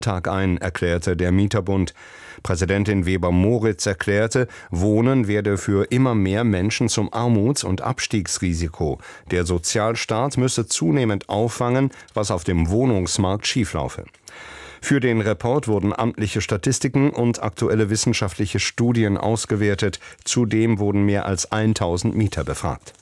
Tag ein, erklärte der Mieterbund. Präsidentin Weber-Moritz erklärte, Wohnen werde für immer mehr Menschen zum Armuts- und Abstiegsrisiko. Der Sozialstaat müsse zunehmend auffangen, was auf dem Wohnungsmarkt schieflaufe. Für den Report wurden amtliche Statistiken und aktuelle wissenschaftliche Studien ausgewertet. Zudem wurden mehr als 1000 Mieter befragt.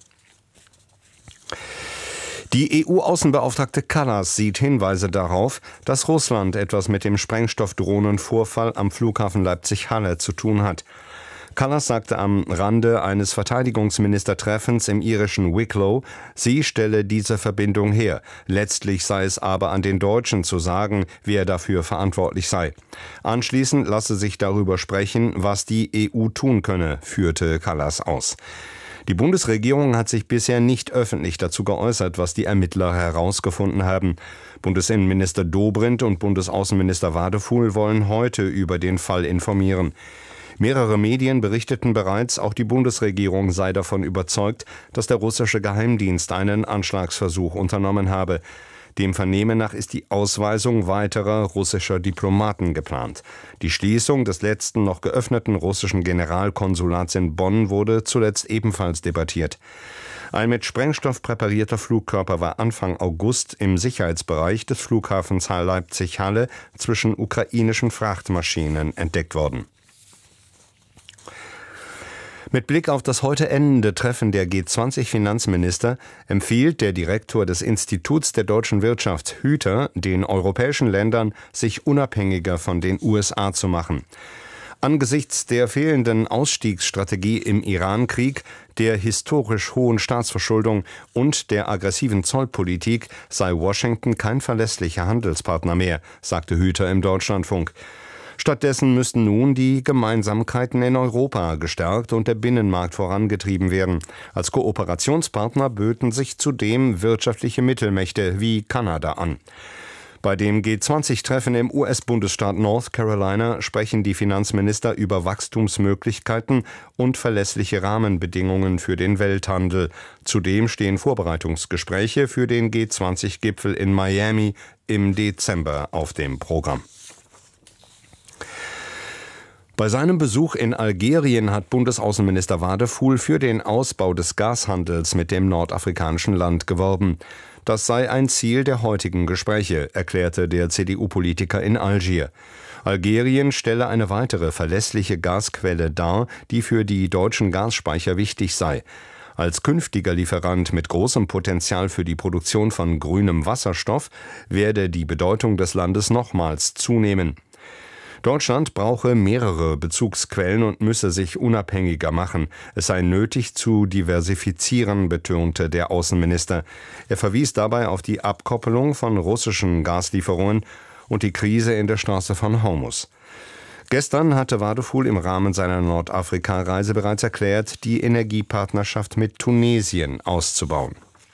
Die EU-Außenbeauftragte Kallas sieht Hinweise darauf, dass Russland etwas mit dem Sprengstoffdrohnenvorfall am Flughafen Leipzig-Halle zu tun hat. Kallas sagte am Rande eines Verteidigungsministertreffens im irischen Wicklow, sie stelle diese Verbindung her. Letztlich sei es aber an den Deutschen zu sagen, wer dafür verantwortlich sei. Anschließend lasse sich darüber sprechen, was die EU tun könne, führte Kallas aus. Die Bundesregierung hat sich bisher nicht öffentlich dazu geäußert, was die Ermittler herausgefunden haben. Bundesinnenminister Dobrindt und Bundesaußenminister Wadefuhl wollen heute über den Fall informieren. Mehrere Medien berichteten bereits, auch die Bundesregierung sei davon überzeugt, dass der russische Geheimdienst einen Anschlagsversuch unternommen habe. Dem Vernehmen nach ist die Ausweisung weiterer russischer Diplomaten geplant. Die Schließung des letzten noch geöffneten russischen Generalkonsulats in Bonn wurde zuletzt ebenfalls debattiert. Ein mit Sprengstoff präparierter Flugkörper war Anfang August im Sicherheitsbereich des Flughafens Leipzig-Halle zwischen ukrainischen Frachtmaschinen entdeckt worden. Mit Blick auf das heute endende Treffen der G20-Finanzminister empfiehlt der Direktor des Instituts der deutschen Wirtschaft, Hüter, den europäischen Ländern, sich unabhängiger von den USA zu machen. Angesichts der fehlenden Ausstiegsstrategie im Iran-Krieg, der historisch hohen Staatsverschuldung und der aggressiven Zollpolitik sei Washington kein verlässlicher Handelspartner mehr, sagte Hüter im Deutschlandfunk. Stattdessen müssten nun die Gemeinsamkeiten in Europa gestärkt und der Binnenmarkt vorangetrieben werden. Als Kooperationspartner böten sich zudem wirtschaftliche Mittelmächte wie Kanada an. Bei dem G20-Treffen im US-Bundesstaat North Carolina sprechen die Finanzminister über Wachstumsmöglichkeiten und verlässliche Rahmenbedingungen für den Welthandel. Zudem stehen Vorbereitungsgespräche für den G20-Gipfel in Miami im Dezember auf dem Programm. Bei seinem Besuch in Algerien hat Bundesaußenminister Wadefuhl für den Ausbau des Gashandels mit dem nordafrikanischen Land geworben. Das sei ein Ziel der heutigen Gespräche, erklärte der CDU-Politiker in Algier. Algerien stelle eine weitere verlässliche Gasquelle dar, die für die deutschen Gasspeicher wichtig sei. Als künftiger Lieferant mit großem Potenzial für die Produktion von grünem Wasserstoff werde die Bedeutung des Landes nochmals zunehmen. Deutschland brauche mehrere Bezugsquellen und müsse sich unabhängiger machen. Es sei nötig zu diversifizieren, betonte der Außenminister. Er verwies dabei auf die Abkoppelung von russischen Gaslieferungen und die Krise in der Straße von Hormuz. Gestern hatte Wadefuhl im Rahmen seiner Nordafrika-Reise bereits erklärt, die Energiepartnerschaft mit Tunesien auszubauen.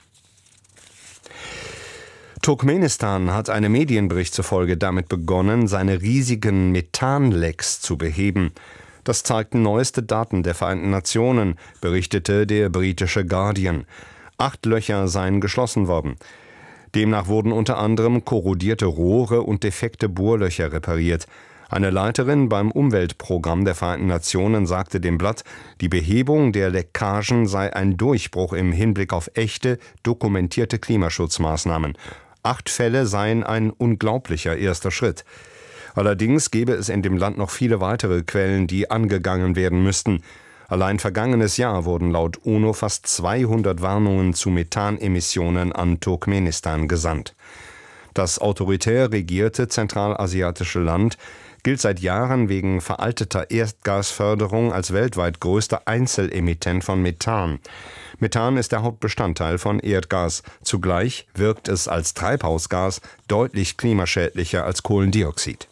Turkmenistan hat einem Medienbericht zufolge damit begonnen, seine riesigen Methanlecks zu beheben. Das zeigten neueste Daten der Vereinten Nationen, berichtete der britische Guardian. 8 Löcher seien geschlossen worden. Demnach wurden unter anderem korrodierte Rohre und defekte Bohrlöcher repariert. Eine Leiterin beim Umweltprogramm der Vereinten Nationen sagte dem Blatt, die Behebung der Leckagen sei ein Durchbruch im Hinblick auf echte, dokumentierte Klimaschutzmaßnahmen. 8 Fälle seien ein unglaublicher erster Schritt. Allerdings gäbe es in dem Land noch viele weitere Quellen, die angegangen werden müssten. Allein vergangenes Jahr wurden laut UNO fast 200 Warnungen zu Methanemissionen an Turkmenistan gesandt. Das autoritär regierte zentralasiatische Land gilt seit Jahren wegen veralteter Erdgasförderung als weltweit größter Einzelemittent von Methan. Methan ist der Hauptbestandteil von Erdgas. Zugleich wirkt es als Treibhausgas deutlich klimaschädlicher als Kohlendioxid.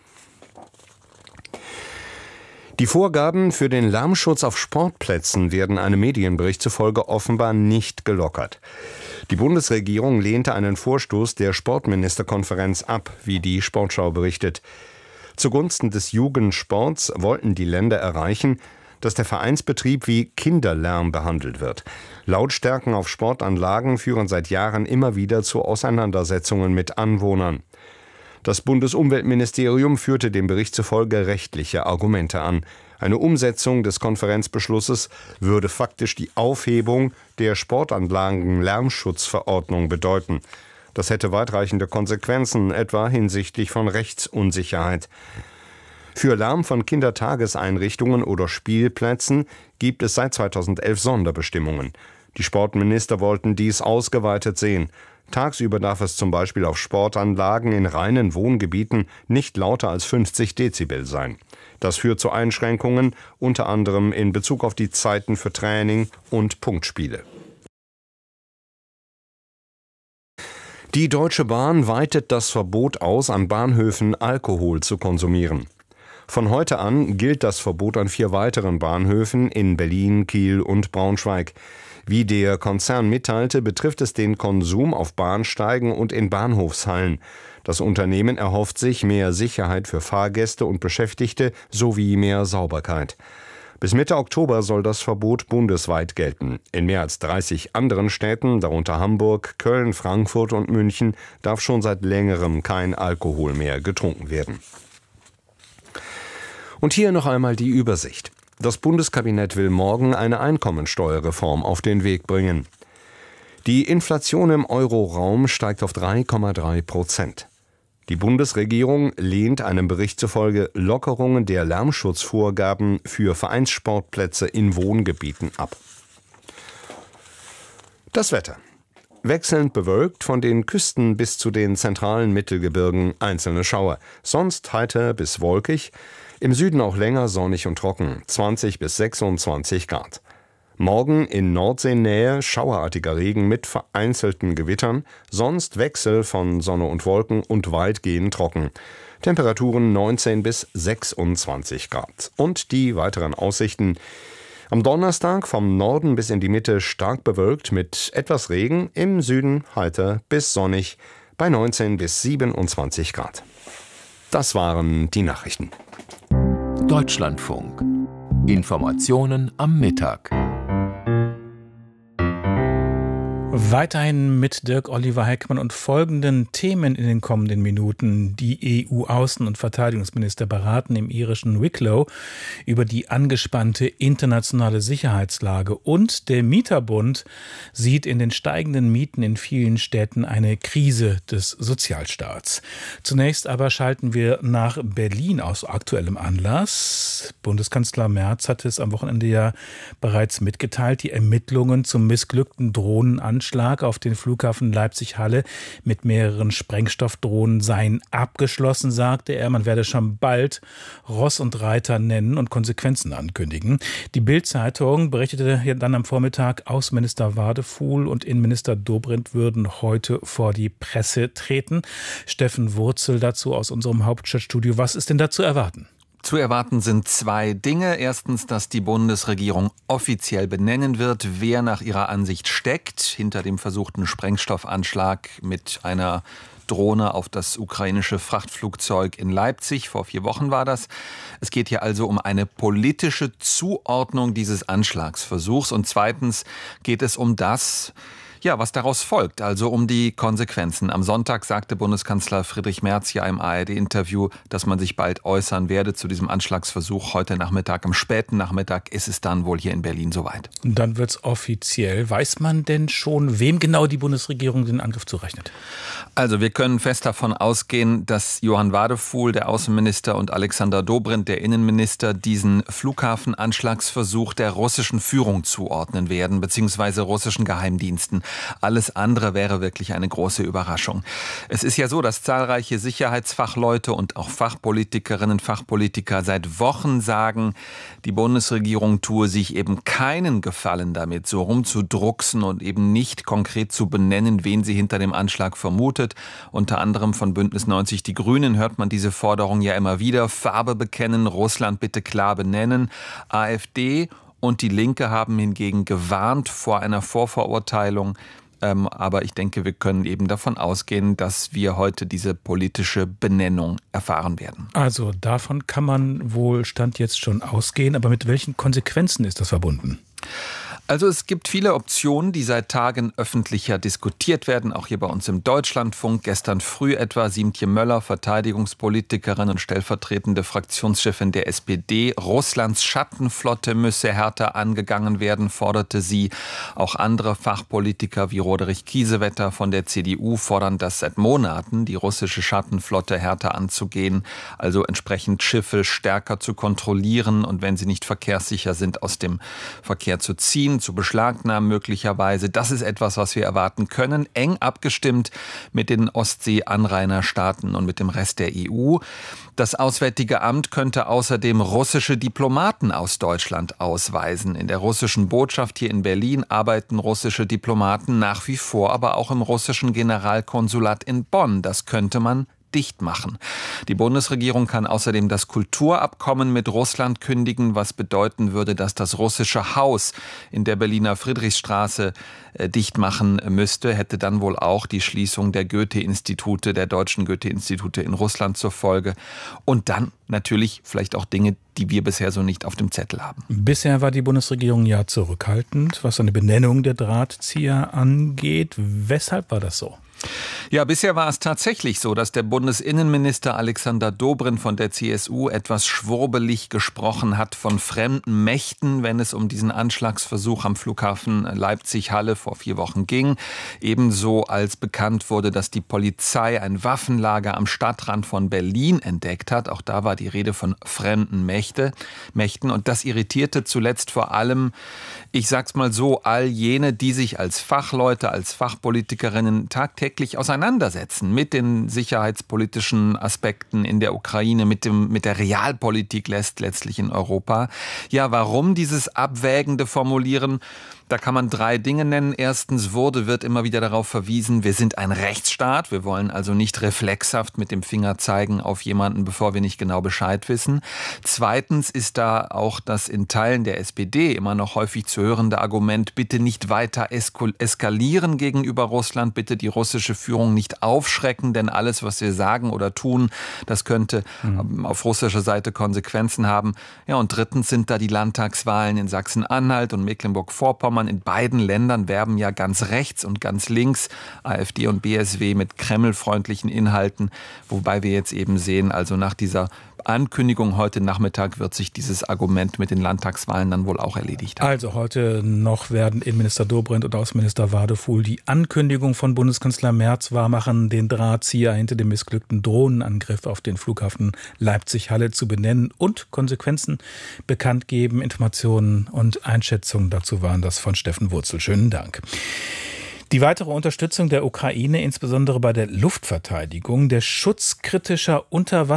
Die Vorgaben für den Lärmschutz auf Sportplätzen werden einem Medienbericht zufolge offenbar nicht gelockert. Die Bundesregierung lehnte einen Vorstoß der Sportministerkonferenz ab, wie die Sportschau berichtet. Zugunsten des Jugendsports wollten die Länder erreichen, dass der Vereinsbetrieb wie Kinderlärm behandelt wird. Lautstärken auf Sportanlagen führen seit Jahren immer wieder zu Auseinandersetzungen mit Anwohnern. Das Bundesumweltministerium führte dem Bericht zufolge rechtliche Argumente an. Eine Umsetzung des Konferenzbeschlusses würde faktisch die Aufhebung der Sportanlagen-Lärmschutzverordnung bedeuten. Das hätte weitreichende Konsequenzen, etwa hinsichtlich von Rechtsunsicherheit. Für Lärm von Kindertageseinrichtungen oder Spielplätzen gibt es seit 2011 Sonderbestimmungen. Die Sportminister wollten dies ausgeweitet sehen. Tagsüber darf es zum Beispiel auf Sportanlagen in reinen Wohngebieten nicht lauter als 50 Dezibel sein. Das führt zu Einschränkungen, unter anderem in Bezug auf die Zeiten für Training und Punktspiele. Die Deutsche Bahn weitet das Verbot aus, an Bahnhöfen Alkohol zu konsumieren. Von heute an gilt das Verbot an 4 weiteren Bahnhöfen in Berlin, Kiel und Braunschweig. Wie der Konzern mitteilte, betrifft es den Konsum auf Bahnsteigen und in Bahnhofshallen. Das Unternehmen erhofft sich mehr Sicherheit für Fahrgäste und Beschäftigte sowie mehr Sauberkeit. Bis Mitte Oktober soll das Verbot bundesweit gelten. In mehr als 30 anderen Städten, darunter Hamburg, Köln, Frankfurt und München, darf schon seit längerem kein Alkohol mehr getrunken werden. Und hier noch einmal die Übersicht. Das Bundeskabinett will morgen eine Einkommensteuerreform auf den Weg bringen. Die Inflation im Euroraum steigt auf 3,3%. Die Bundesregierung lehnt einem Bericht zufolge Lockerungen der Lärmschutzvorgaben für Vereinssportplätze in Wohngebieten ab. Das Wetter. Wechselnd bewölkt, von den Küsten bis zu den zentralen Mittelgebirgen einzelne Schauer. Sonst heiter bis wolkig, im Süden auch länger sonnig und trocken, 20 bis 26 Grad. Morgen in Nordseenähe schauerartiger Regen mit vereinzelten Gewittern, sonst Wechsel von Sonne und Wolken und weitgehend trocken. Temperaturen 19 bis 26 Grad. Und die weiteren Aussichten: Am Donnerstag vom Norden bis in die Mitte stark bewölkt mit etwas Regen, im Süden heiter bis sonnig bei 19 bis 27 Grad. Das waren die Nachrichten. Deutschlandfunk. Informationen am Mittag. Weiterhin mit Dirk Oliver Heckmann und folgenden Themen in den kommenden Minuten. Die EU-Außen- und Verteidigungsminister beraten im irischen Wicklow über die angespannte internationale Sicherheitslage. Und der Mieterbund sieht in den steigenden Mieten in vielen Städten eine Krise des Sozialstaats. Zunächst aber schalten wir nach Berlin aus aktuellem Anlass. Bundeskanzler Merz hat es am Wochenende ja bereits mitgeteilt, die Ermittlungen zum missglückten Drohnenanschlag auf den Flughafen Leipzig-Halle mit mehreren Sprengstoffdrohnen seien abgeschlossen, sagte er. Man werde schon bald Ross und Reiter nennen und Konsequenzen ankündigen. Die Bild-Zeitung berichtete dann am Vormittag, Außenminister Wadefuhl und Innenminister Dobrindt würden heute vor die Presse treten. Steffen Wurzel dazu aus unserem Hauptstadtstudio. Was ist denn da zu erwarten? Zu erwarten sind 2 Dinge. Erstens, dass die Bundesregierung offiziell benennen wird, wer nach ihrer Ansicht steckt hinter dem versuchten Sprengstoffanschlag mit einer Drohne auf das ukrainische Frachtflugzeug in Leipzig. Vor 4 Wochen war das. Es geht hier also um eine politische Zuordnung dieses Anschlagsversuchs. Und zweitens geht es um das, was daraus folgt, also um die Konsequenzen. Am Sonntag sagte Bundeskanzler Friedrich Merz ja im ARD-Interview, dass man sich bald äußern werde zu diesem Anschlagsversuch. Heute Nachmittag, am späten Nachmittag, ist es dann wohl hier in Berlin soweit. Und dann wird es offiziell. Weiß man denn schon, wem genau die Bundesregierung den Angriff zurechnet? Also wir können fest davon ausgehen, dass Johann Wadefuhl, der Außenminister, und Alexander Dobrindt, der Innenminister, diesen Flughafenanschlagsversuch der russischen Führung zuordnen werden, beziehungsweise russischen Geheimdiensten. Alles andere wäre wirklich eine große Überraschung. Es ist ja so, dass zahlreiche Sicherheitsfachleute und auch Fachpolitikerinnen und Fachpolitiker seit Wochen sagen, die Bundesregierung tue sich eben keinen Gefallen damit, so rumzudrucksen und eben nicht konkret zu benennen, wen sie hinter dem Anschlag vermutet. Unter anderem von Bündnis 90 Die Grünen hört man diese Forderung ja immer wieder. Farbe bekennen, Russland bitte klar benennen. AfD und die Linke haben hingegen gewarnt vor einer Vorverurteilung. Aber ich denke, wir können eben davon ausgehen, dass wir heute diese politische Benennung erfahren werden. Also davon kann man wohl Stand jetzt schon ausgehen. Aber mit welchen Konsequenzen ist das verbunden? Also es gibt viele Optionen, die seit Tagen öffentlicher diskutiert werden, auch hier bei uns im Deutschlandfunk. Gestern früh etwa Siemtje Möller, Verteidigungspolitikerin und stellvertretende Fraktionschefin der SPD. Russlands Schattenflotte müsse härter angegangen werden, forderte sie. Auch andere Fachpolitiker wie Roderich Kiesewetter von der CDU fordern das seit Monaten, die russische Schattenflotte härter anzugehen, also entsprechend Schiffe stärker zu kontrollieren und wenn sie nicht verkehrssicher sind, aus dem Verkehr zu ziehen, zu beschlagnahmen möglicherweise. Das ist etwas, was wir erwarten können, eng abgestimmt mit den Ostsee-Anrainerstaaten und mit dem Rest der EU. Das Auswärtige Amt könnte außerdem russische Diplomaten aus Deutschland ausweisen. In der russischen Botschaft hier in Berlin arbeiten russische Diplomaten nach wie vor, aber auch im russischen Generalkonsulat in Bonn. Das könnte man dicht machen. Die Bundesregierung kann außerdem das Kulturabkommen mit Russland kündigen, was bedeuten würde, dass das russische Haus in der Berliner Friedrichstraße dicht machen müsste, hätte dann wohl auch die Schließung der Goethe-Institute, der deutschen Goethe-Institute in Russland zur Folge. Und dann natürlich vielleicht auch Dinge, die wir bisher so nicht auf dem Zettel haben. Bisher war die Bundesregierung ja zurückhaltend, was eine Benennung der Drahtzieher angeht. Weshalb war das so? Ja, bisher war es tatsächlich so, dass der Bundesinnenminister Alexander Dobrindt von der CSU etwas schwurbelig gesprochen hat von fremden Mächten, wenn es um diesen Anschlagsversuch am Flughafen Leipzig-Halle vor 4 Wochen ging. Ebenso als bekannt wurde, dass die Polizei ein Waffenlager am Stadtrand von Berlin entdeckt hat. Auch da war die Rede von fremden Mächten. Und das irritierte zuletzt vor allem, ich sag's mal so, all jene, die sich als Fachleute, als Fachpolitikerinnen tagtäglich auseinandersetzen mit den sicherheitspolitischen Aspekten in der Ukraine, mit der Realpolitik letztlich in Europa. Ja, warum dieses abwägende Formulieren? Da kann man 3 Dinge nennen. Erstens wird immer wieder darauf verwiesen, wir sind ein Rechtsstaat. Wir wollen also nicht reflexhaft mit dem Finger zeigen auf jemanden, bevor wir nicht genau Bescheid wissen. Zweitens ist da auch das in Teilen der SPD immer noch häufig zu hörende Argument, bitte nicht weiter eskalieren gegenüber Russland, bitte die russische Führung nicht aufschrecken, denn alles, was wir sagen oder tun, das könnte auf russischer Seite Konsequenzen haben. Ja, und drittens sind da die Landtagswahlen in Sachsen-Anhalt und Mecklenburg-Vorpommern. In beiden Ländern werben ja ganz rechts und ganz links AfD und BSW mit kremlfreundlichen Inhalten, wobei wir jetzt eben sehen, also nach dieser Ankündigung heute Nachmittag wird sich dieses Argument mit den Landtagswahlen dann wohl auch erledigt haben. Also heute noch werden Innenminister Dobrindt und Außenminister Wadefuhl die Ankündigung von Bundeskanzler Merz wahrmachen, den Drahtzieher hinter dem missglückten Drohnenangriff auf den Flughafen Leipzig-Halle zu benennen und Konsequenzen bekannt geben. Informationen und Einschätzungen dazu waren das von Steffen Wurzel. Schönen Dank. Die weitere Unterstützung der Ukraine, insbesondere bei der Luftverteidigung, der Schutz kritischer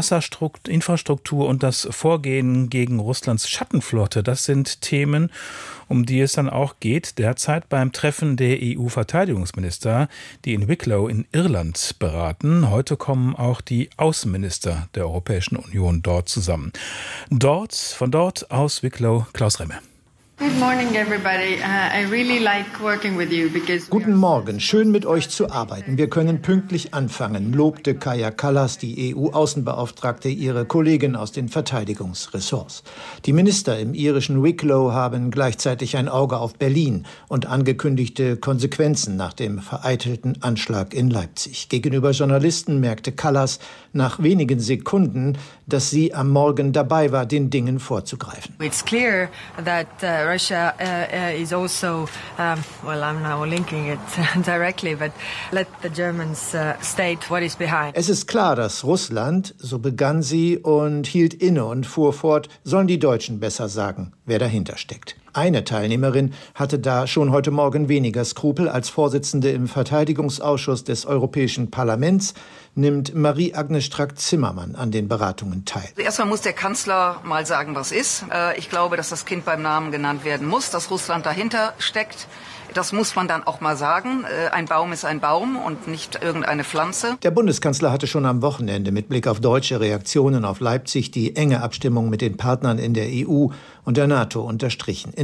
Unterwasserinfrastruktur und das Vorgehen gegen Russlands Schattenflotte, das sind Themen, um die es dann auch geht derzeit beim Treffen der EU-Verteidigungsminister, die in Wicklow in Irland beraten. Heute kommen auch die Außenminister der Europäischen Union dort zusammen. Von dort aus Wicklow, Klaus Remme. Guten Morgen, schön mit euch zu arbeiten. Wir können pünktlich anfangen, lobte Kaja Kallas, die EU-Außenbeauftragte, ihre Kollegin aus den Verteidigungsressorts. Die Minister im irischen Wicklow haben gleichzeitig ein Auge auf Berlin und angekündigte Konsequenzen nach dem vereitelten Anschlag in Leipzig. Gegenüber Journalisten merkte Kallas nach wenigen Sekunden, dass sie am Morgen dabei war, den Dingen vorzugreifen. It's clear that Russia is also, I'm now linking it directly, but let the Germans state what is behind. Es ist klar, dass Russland, so begann sie und hielt inne und fuhr fort, sollen die Deutschen besser sagen, wer dahinter steckt. Eine Teilnehmerin hatte da schon heute Morgen weniger Skrupel. Als Vorsitzende im Verteidigungsausschuss des Europäischen Parlaments nimmt Marie-Agnes Strack-Zimmermann an den Beratungen teil. Erstmal muss der Kanzler mal sagen, was ist. Ich glaube, dass das Kind beim Namen genannt werden muss, dass Russland dahinter steckt. Das muss man dann auch mal sagen. Ein Baum ist ein Baum und nicht irgendeine Pflanze. Der Bundeskanzler hatte schon am Wochenende mit Blick auf deutsche Reaktionen auf Leipzig die enge Abstimmung mit den Partnern in der EU und der NATO unterstrichen. In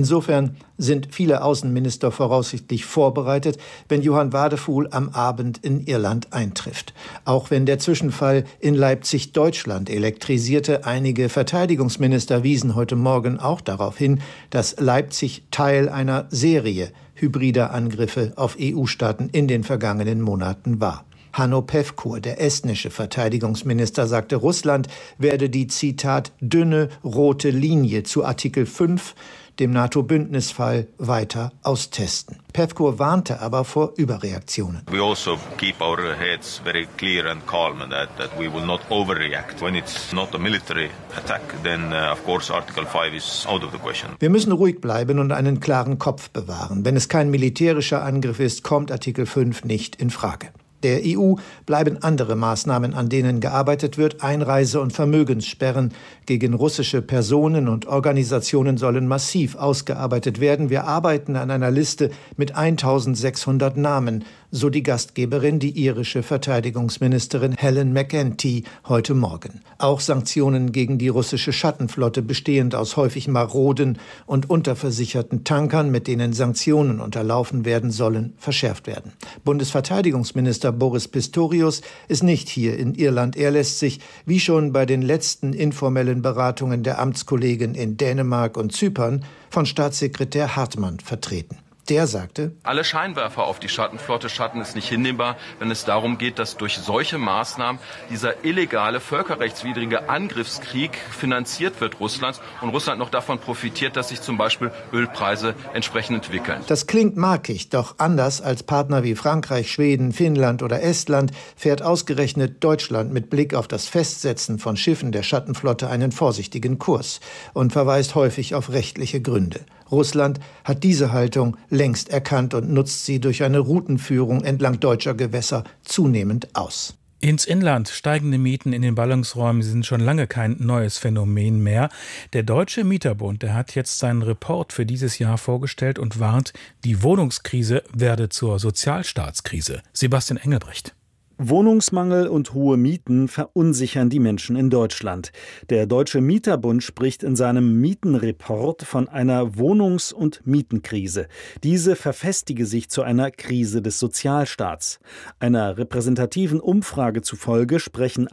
Insofern sind viele Außenminister voraussichtlich vorbereitet, wenn Johann Wadefuhl am Abend in Irland eintrifft. Auch wenn der Zwischenfall in Leipzig-Deutschland elektrisierte, einige Verteidigungsminister wiesen heute Morgen auch darauf hin, dass Leipzig Teil einer Serie hybrider Angriffe auf EU-Staaten in den vergangenen Monaten war. Hanno Pevkur, der estnische Verteidigungsminister, sagte, Russland werde die, Zitat, dünne rote Linie zu Artikel 5, dem NATO-Bündnisfall, weiter austesten. Pevkur warnte aber vor Überreaktionen. We also keep our heads very clear and calm that we will not overreact. When it's not a military attack, then of course Article 5 is out of the question. Wir müssen ruhig bleiben und einen klaren Kopf bewahren. Wenn es kein militärischer Angriff ist, kommt Artikel 5 nicht in Frage. Der EU bleiben andere Maßnahmen, an denen gearbeitet wird. Einreise- und Vermögenssperren gegen russische Personen und Organisationen sollen massiv ausgearbeitet werden. Wir arbeiten an einer Liste mit 1600 Namen, so die Gastgeberin, die irische Verteidigungsministerin Helen McEntee, heute Morgen. Auch Sanktionen gegen die russische Schattenflotte, bestehend aus häufig maroden und unterversicherten Tankern, mit denen Sanktionen unterlaufen werden sollen, verschärft werden. Bundesverteidigungsminister Boris Pistorius ist nicht hier in Irland. Er lässt sich, wie schon bei den letzten informellen Beratungen der Amtskollegen in Dänemark und Zypern, von Staatssekretär Hartmann vertreten. Der sagte: Alle Scheinwerfer auf die Schattenflotte schatten es nicht hinnehmbar, wenn es darum geht, dass durch solche Maßnahmen dieser illegale, völkerrechtswidrige Angriffskrieg finanziert wird Russlands und Russland noch davon profitiert, dass sich zum Beispiel Ölpreise entsprechend entwickeln. Das klingt markig, doch anders als Partner wie Frankreich, Schweden, Finnland oder Estland fährt ausgerechnet Deutschland mit Blick auf das Festsetzen von Schiffen der Schattenflotte einen vorsichtigen Kurs und verweist häufig auf rechtliche Gründe. Russland hat diese Haltung längst erkannt und nutzt sie durch eine Routenführung entlang deutscher Gewässer zunehmend aus. Ins Inland steigende Mieten in den Ballungsräumen sind schon lange kein neues Phänomen mehr. Der Deutsche Mieterbund, der hat jetzt seinen Report für dieses Jahr vorgestellt und warnt, die Wohnungskrise werde zur Sozialstaatskrise. Sebastian Engelbrecht. Wohnungsmangel und hohe Mieten verunsichern die Menschen in Deutschland. Der Deutsche Mieterbund spricht in seinem Mietenreport von einer Wohnungs- und Mietenkrise. Diese verfestige sich zu einer Krise des Sozialstaats. Einer repräsentativen Umfrage zufolge sprechen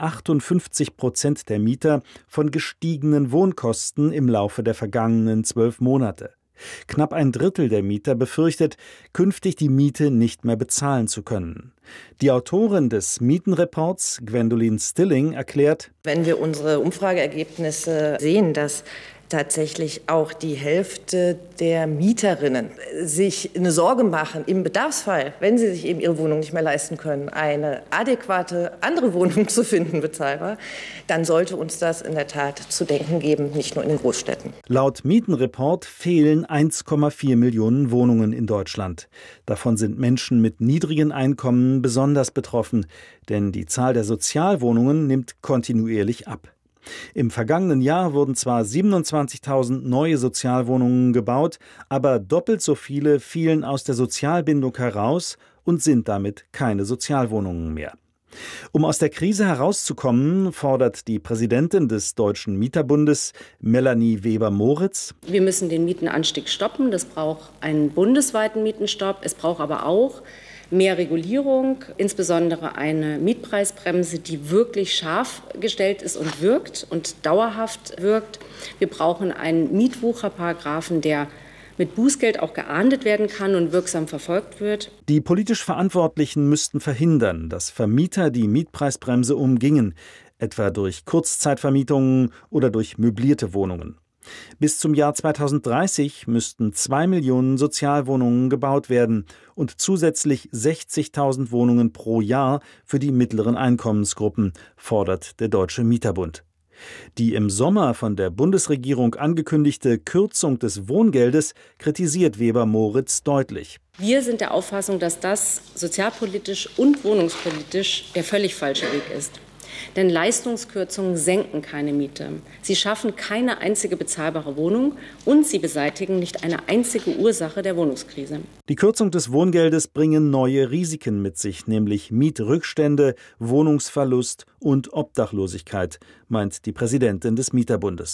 58% der Mieter von gestiegenen Wohnkosten im Laufe der vergangenen 12 Monate. Knapp ein Drittel der Mieter befürchtet, künftig die Miete nicht mehr bezahlen zu können. Die Autorin des Mietenreports, Gwendolyn Stilling, erklärt: Wenn wir unsere Umfrageergebnisse sehen, dass tatsächlich auch die Hälfte der Mieterinnen sich eine Sorge machen, im Bedarfsfall, wenn sie sich eben ihre Wohnung nicht mehr leisten können, eine adäquate andere Wohnung zu finden, bezahlbar, dann sollte uns das in der Tat zu denken geben, nicht nur in den Großstädten. Laut Mietenreport fehlen 1,4 Millionen Wohnungen in Deutschland. Davon sind Menschen mit niedrigen Einkommen besonders betroffen, denn die Zahl der Sozialwohnungen nimmt kontinuierlich ab. Im vergangenen Jahr wurden zwar 27.000 neue Sozialwohnungen gebaut, aber doppelt so viele fielen aus der Sozialbindung heraus und sind damit keine Sozialwohnungen mehr. Um aus der Krise herauszukommen, fordert die Präsidentin des Deutschen Mieterbundes, Melanie Weber-Moritz: Wir müssen den Mietenanstieg stoppen. Das braucht einen bundesweiten Mietenstopp. Es braucht aber auch mehr Regulierung, insbesondere eine Mietpreisbremse, die wirklich scharf gestellt ist und wirkt und dauerhaft wirkt. Wir brauchen einen Mietwucherparagraphen, der mit Bußgeld auch geahndet werden kann und wirksam verfolgt wird. Die politisch Verantwortlichen müssten verhindern, dass Vermieter die Mietpreisbremse umgingen, etwa durch Kurzzeitvermietungen oder durch möblierte Wohnungen. Bis zum Jahr 2030 müssten 2 Millionen Sozialwohnungen gebaut werden und zusätzlich 60.000 Wohnungen pro Jahr für die mittleren Einkommensgruppen, fordert der Deutsche Mieterbund. Die im Sommer von der Bundesregierung angekündigte Kürzung des Wohngeldes kritisiert Weber-Moritz deutlich. Wir sind der Auffassung, dass das sozialpolitisch und wohnungspolitisch der völlig falsche Weg ist. Denn Leistungskürzungen senken keine Miete. Sie schaffen keine einzige bezahlbare Wohnung und sie beseitigen nicht eine einzige Ursache der Wohnungskrise. Die Kürzung des Wohngeldes bringen neue Risiken mit sich, nämlich Mietrückstände, Wohnungsverlust und Obdachlosigkeit, meint die Präsidentin des Mieterbundes.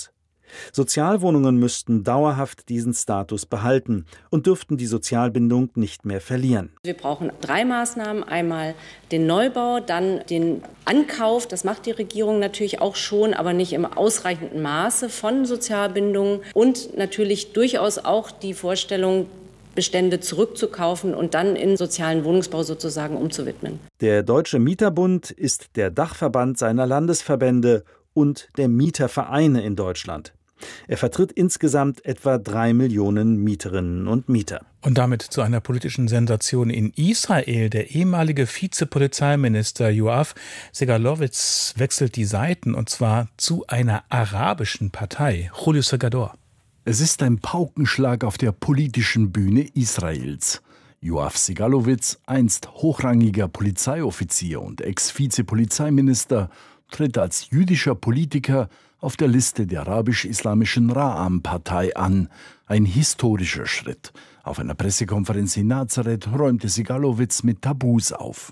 Sozialwohnungen müssten dauerhaft diesen Status behalten und dürften die Sozialbindung nicht mehr verlieren. Wir brauchen 3 Maßnahmen. Einmal den Neubau, dann den Ankauf. Das macht die Regierung natürlich auch schon, aber nicht im ausreichenden Maße von Sozialbindungen. Und natürlich durchaus auch die Vorstellung, Bestände zurückzukaufen und dann in sozialen Wohnungsbau sozusagen umzuwidmen. Der Deutsche Mieterbund ist der Dachverband seiner Landesverbände und der Mietervereine in Deutschland. Er vertritt insgesamt etwa 3 Millionen Mieterinnen und Mieter. Und damit zu einer politischen Sensation in Israel. Der ehemalige Vizepolizeiminister Yoav Segalowitz wechselt die Seiten, und zwar zu einer arabischen Partei. Julio Segador. Es ist ein Paukenschlag auf der politischen Bühne Israels. Yoav Segalowitz, einst hochrangiger Polizeioffizier und Ex-Vizepolizeiminister, tritt als jüdischer Politiker auf der Liste der arabisch-islamischen Ra'am-Partei an. Ein historischer Schritt. Auf einer Pressekonferenz in Nazareth räumte Segalowitz mit Tabus auf.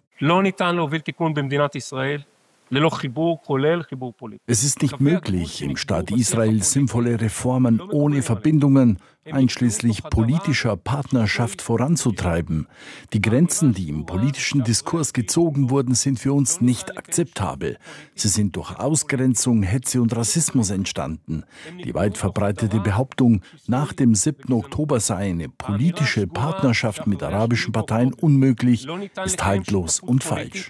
Es ist nicht möglich, im Staat Israel sinnvolle Reformen ohne Verbindungen, einschließlich politischer Partnerschaft, voranzutreiben. Die Grenzen, die im politischen Diskurs gezogen wurden, sind für uns nicht akzeptabel. Sie sind durch Ausgrenzung, Hetze und Rassismus entstanden. Die weit verbreitete Behauptung, nach dem 7. Oktober sei eine politische Partnerschaft mit arabischen Parteien unmöglich, ist haltlos und falsch.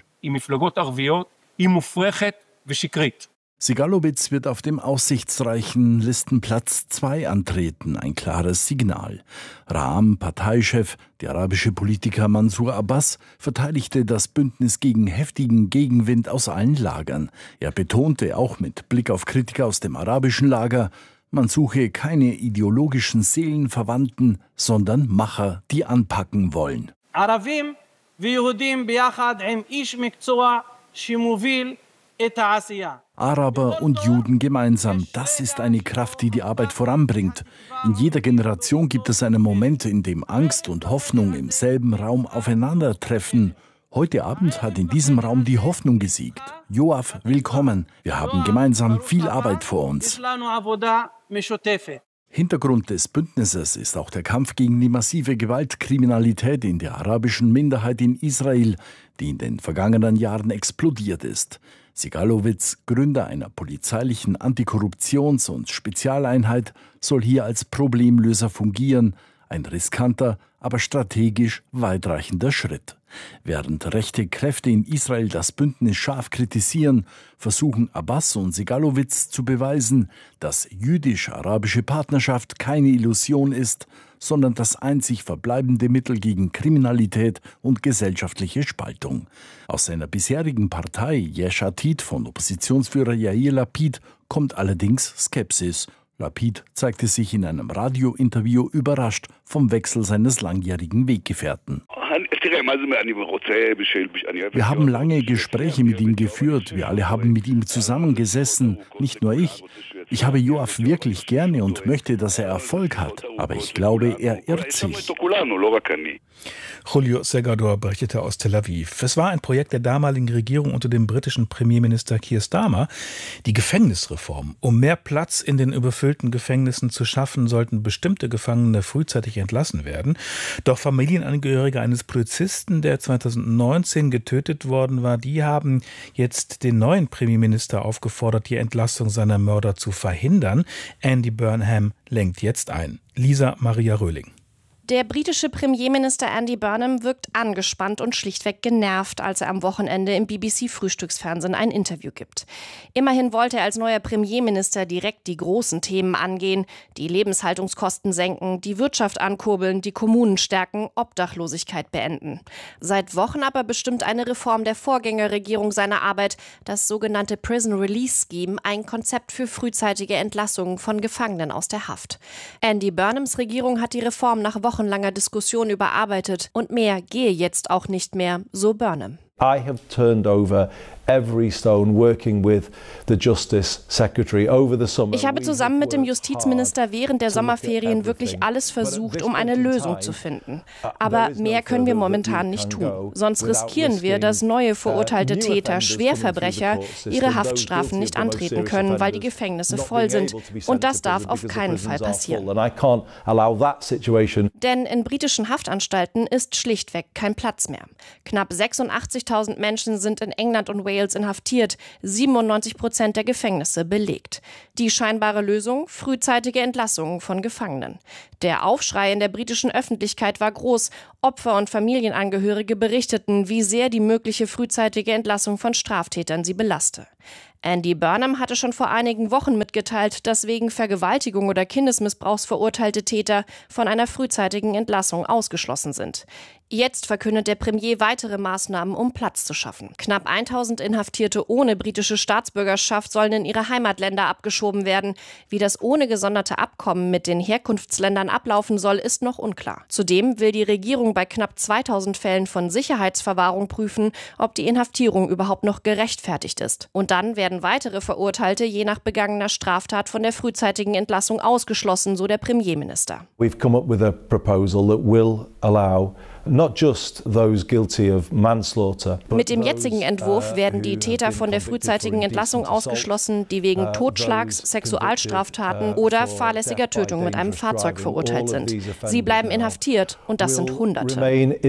Segalowitz wird auf dem aussichtsreichen Listenplatz 2 antreten, ein klares Signal. Ra'am-Parteichef, der arabische Politiker Mansour Abbas, verteidigte das Bündnis gegen heftigen Gegenwind aus allen Lagern. Er betonte auch mit Blick auf Kritiker aus dem arabischen Lager, man suche keine ideologischen Seelenverwandten, sondern Macher, die anpacken wollen. Arabim und Yehudim biachad im ish mikzoa shimuvil et ha'asiyah. Araber und Juden gemeinsam, das ist eine Kraft, die die Arbeit voranbringt. In jeder Generation gibt es einen Moment, in dem Angst und Hoffnung im selben Raum aufeinandertreffen. Heute Abend hat in diesem Raum die Hoffnung gesiegt. Yoav, willkommen. Wir haben gemeinsam viel Arbeit vor uns. Hintergrund des Bündnisses ist auch der Kampf gegen die massive Gewaltkriminalität in der arabischen Minderheit in Israel, die in den vergangenen Jahren explodiert ist. Segalowitz, Gründer einer polizeilichen Antikorruptions- und Spezialeinheit, soll hier als Problemlöser fungieren. Ein riskanter, aber strategisch weitreichender Schritt. Während rechte Kräfte in Israel das Bündnis scharf kritisieren, versuchen Abbas und Segalowitz zu beweisen, dass jüdisch-arabische Partnerschaft keine Illusion ist, sondern das einzig verbleibende Mittel gegen Kriminalität und gesellschaftliche Spaltung. Aus seiner bisherigen Partei Yesh Atid von Oppositionsführer Yair Lapid kommt allerdings Skepsis. Lapid zeigte sich in einem Radiointerview überrascht vom Wechsel seines langjährigen Weggefährten. Wir haben lange Gespräche mit ihm geführt. Wir alle haben mit ihm zusammengesessen, nicht nur ich. Ich habe Yoav wirklich gerne und möchte, dass er Erfolg hat. Aber ich glaube, er irrt sich. Julio Segador berichtete aus Tel Aviv. Es war ein Projekt der damaligen Regierung unter dem britischen Premierminister Keir Starmer. Die Gefängnisreform. Um mehr Platz in den überfüllten Gefängnissen zu schaffen, sollten bestimmte Gefangene frühzeitig entlassen werden. Doch Familienangehörige eines Polizisten, der 2019 getötet worden war, die haben jetzt den neuen Premierminister aufgefordert, die Entlassung seiner Mörder zu verhindern. Andy Burnham lenkt jetzt ein. Lisa Maria Röhling. Der britische Premierminister Andy Burnham wirkt angespannt und schlichtweg genervt, als er am Wochenende im BBC-Frühstücksfernsehen ein Interview gibt. Immerhin wollte er als neuer Premierminister direkt die großen Themen angehen, die Lebenshaltungskosten senken, die Wirtschaft ankurbeln, die Kommunen stärken, Obdachlosigkeit beenden. Seit Wochen aber bestimmt eine Reform der Vorgängerregierung seine Arbeit, das sogenannte Prison Release Scheme, ein Konzept für frühzeitige Entlassungen von Gefangenen aus der Haft. Andy Burnhams Regierung hat die Reform nach wochenlanger Diskussion überarbeitet und mehr gehe jetzt auch nicht mehr, so Burnham. I have turned over every stone working with the Justice Secretary over the summer. Ich habe zusammen mit dem Justizminister während der Sommerferien wirklich alles versucht, um eine Lösung zu finden. Aber mehr können wir momentan nicht tun. Sonst riskieren wir, dass neue verurteilte Täter, Schwerverbrecher, ihre Haftstrafen nicht antreten können, weil die Gefängnisse voll sind. Und das darf auf keinen Fall passieren. Denn in britischen Haftanstalten ist schlichtweg kein Platz mehr. Knapp 86.000 Menschen sind in England und Wales inhaftiert, 97% der Gefängnisse belegt. Die scheinbare Lösung? Frühzeitige Entlassungen von Gefangenen. Der Aufschrei in der britischen Öffentlichkeit war groß. Opfer und Familienangehörige berichteten, wie sehr die mögliche frühzeitige Entlassung von Straftätern sie belaste. Andy Burnham hatte schon vor einigen Wochen mitgeteilt, dass wegen Vergewaltigung oder Kindesmissbrauchs verurteilte Täter von einer frühzeitigen Entlassung ausgeschlossen sind. Jetzt verkündet der Premier weitere Maßnahmen, um Platz zu schaffen. Knapp 1000 Inhaftierte ohne britische Staatsbürgerschaft sollen in ihre Heimatländer abgeschoben werden. Wie das ohne gesonderte Abkommen mit den Herkunftsländern ablaufen soll, ist noch unklar. Zudem will die Regierung bei knapp 2000 Fällen von Sicherheitsverwahrung prüfen, ob die Inhaftierung überhaupt noch gerechtfertigt ist. Und dann werden weitere Verurteilte je nach begangener Straftat von der frühzeitigen Entlassung ausgeschlossen, so der Premierminister. We've come up with a proposal that will allow not just those guilty of manslaughter. Mit dem jetzigen Entwurf werden die Täter von der frühzeitigen Entlassung ausgeschlossen, die wegen Totschlags, Sexualstraftaten oder fahrlässiger Tötung mit einem Fahrzeug verurteilt sind. Sie bleiben inhaftiert und das sind Hunderte.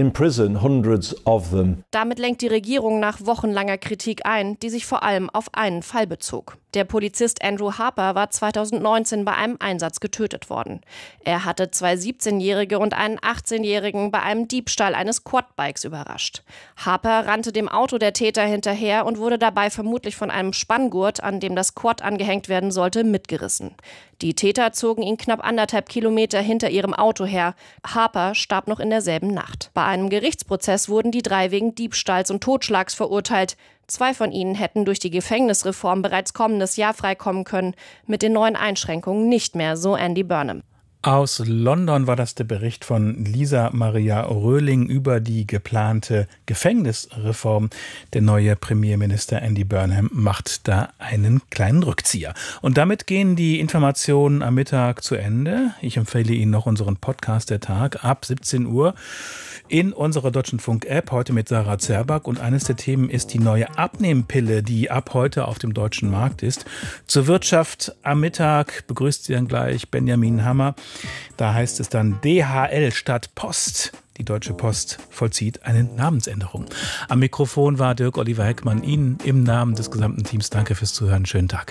Damit lenkt die Regierung nach wochenlanger Kritik ein, die sich vor allem auf einen Fall bezog. Der Polizist Andrew Harper war 2019 bei einem Einsatz getötet worden. Er hatte 2 17-Jährige und einen 18-Jährigen bei einem Diebstahl eines Quadbikes überrascht. Harper rannte dem Auto der Täter hinterher und wurde dabei vermutlich von einem Spanngurt, an dem das Quad angehängt werden sollte, mitgerissen. Die Täter zogen ihn knapp 1,5 Kilometer hinter ihrem Auto her. Harper starb noch in derselben Nacht. Bei einem Gerichtsprozess wurden die 3 wegen Diebstahls und Totschlags verurteilt. 2 von ihnen hätten durch die Gefängnisreform bereits kommendes Jahr freikommen können. Mit den neuen Einschränkungen nicht mehr, so Andy Burnham. Aus London war das der Bericht von Lisa Maria Röhling über die geplante Gefängnisreform. Der neue Premierminister Andy Burnham macht da einen kleinen Rückzieher. Und damit gehen die Informationen am Mittag zu Ende. Ich empfehle Ihnen noch unseren Podcast der Tag ab 17 Uhr in unserer Deutschlandfunk-App, heute mit Sarah Zerback. Und eines der Themen ist die neue Abnehmpille, die ab heute auf dem deutschen Markt ist. Zur Wirtschaft am Mittag begrüßt Sie dann gleich Benjamin Hammer. Da heißt es dann DHL statt Post. Die Deutsche Post vollzieht eine Namensänderung. Am Mikrofon war Dirk Oliver Heckmann. Ihnen im Namen des gesamten Teams danke fürs Zuhören. Schönen Tag.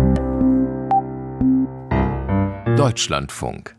Deutschlandfunk.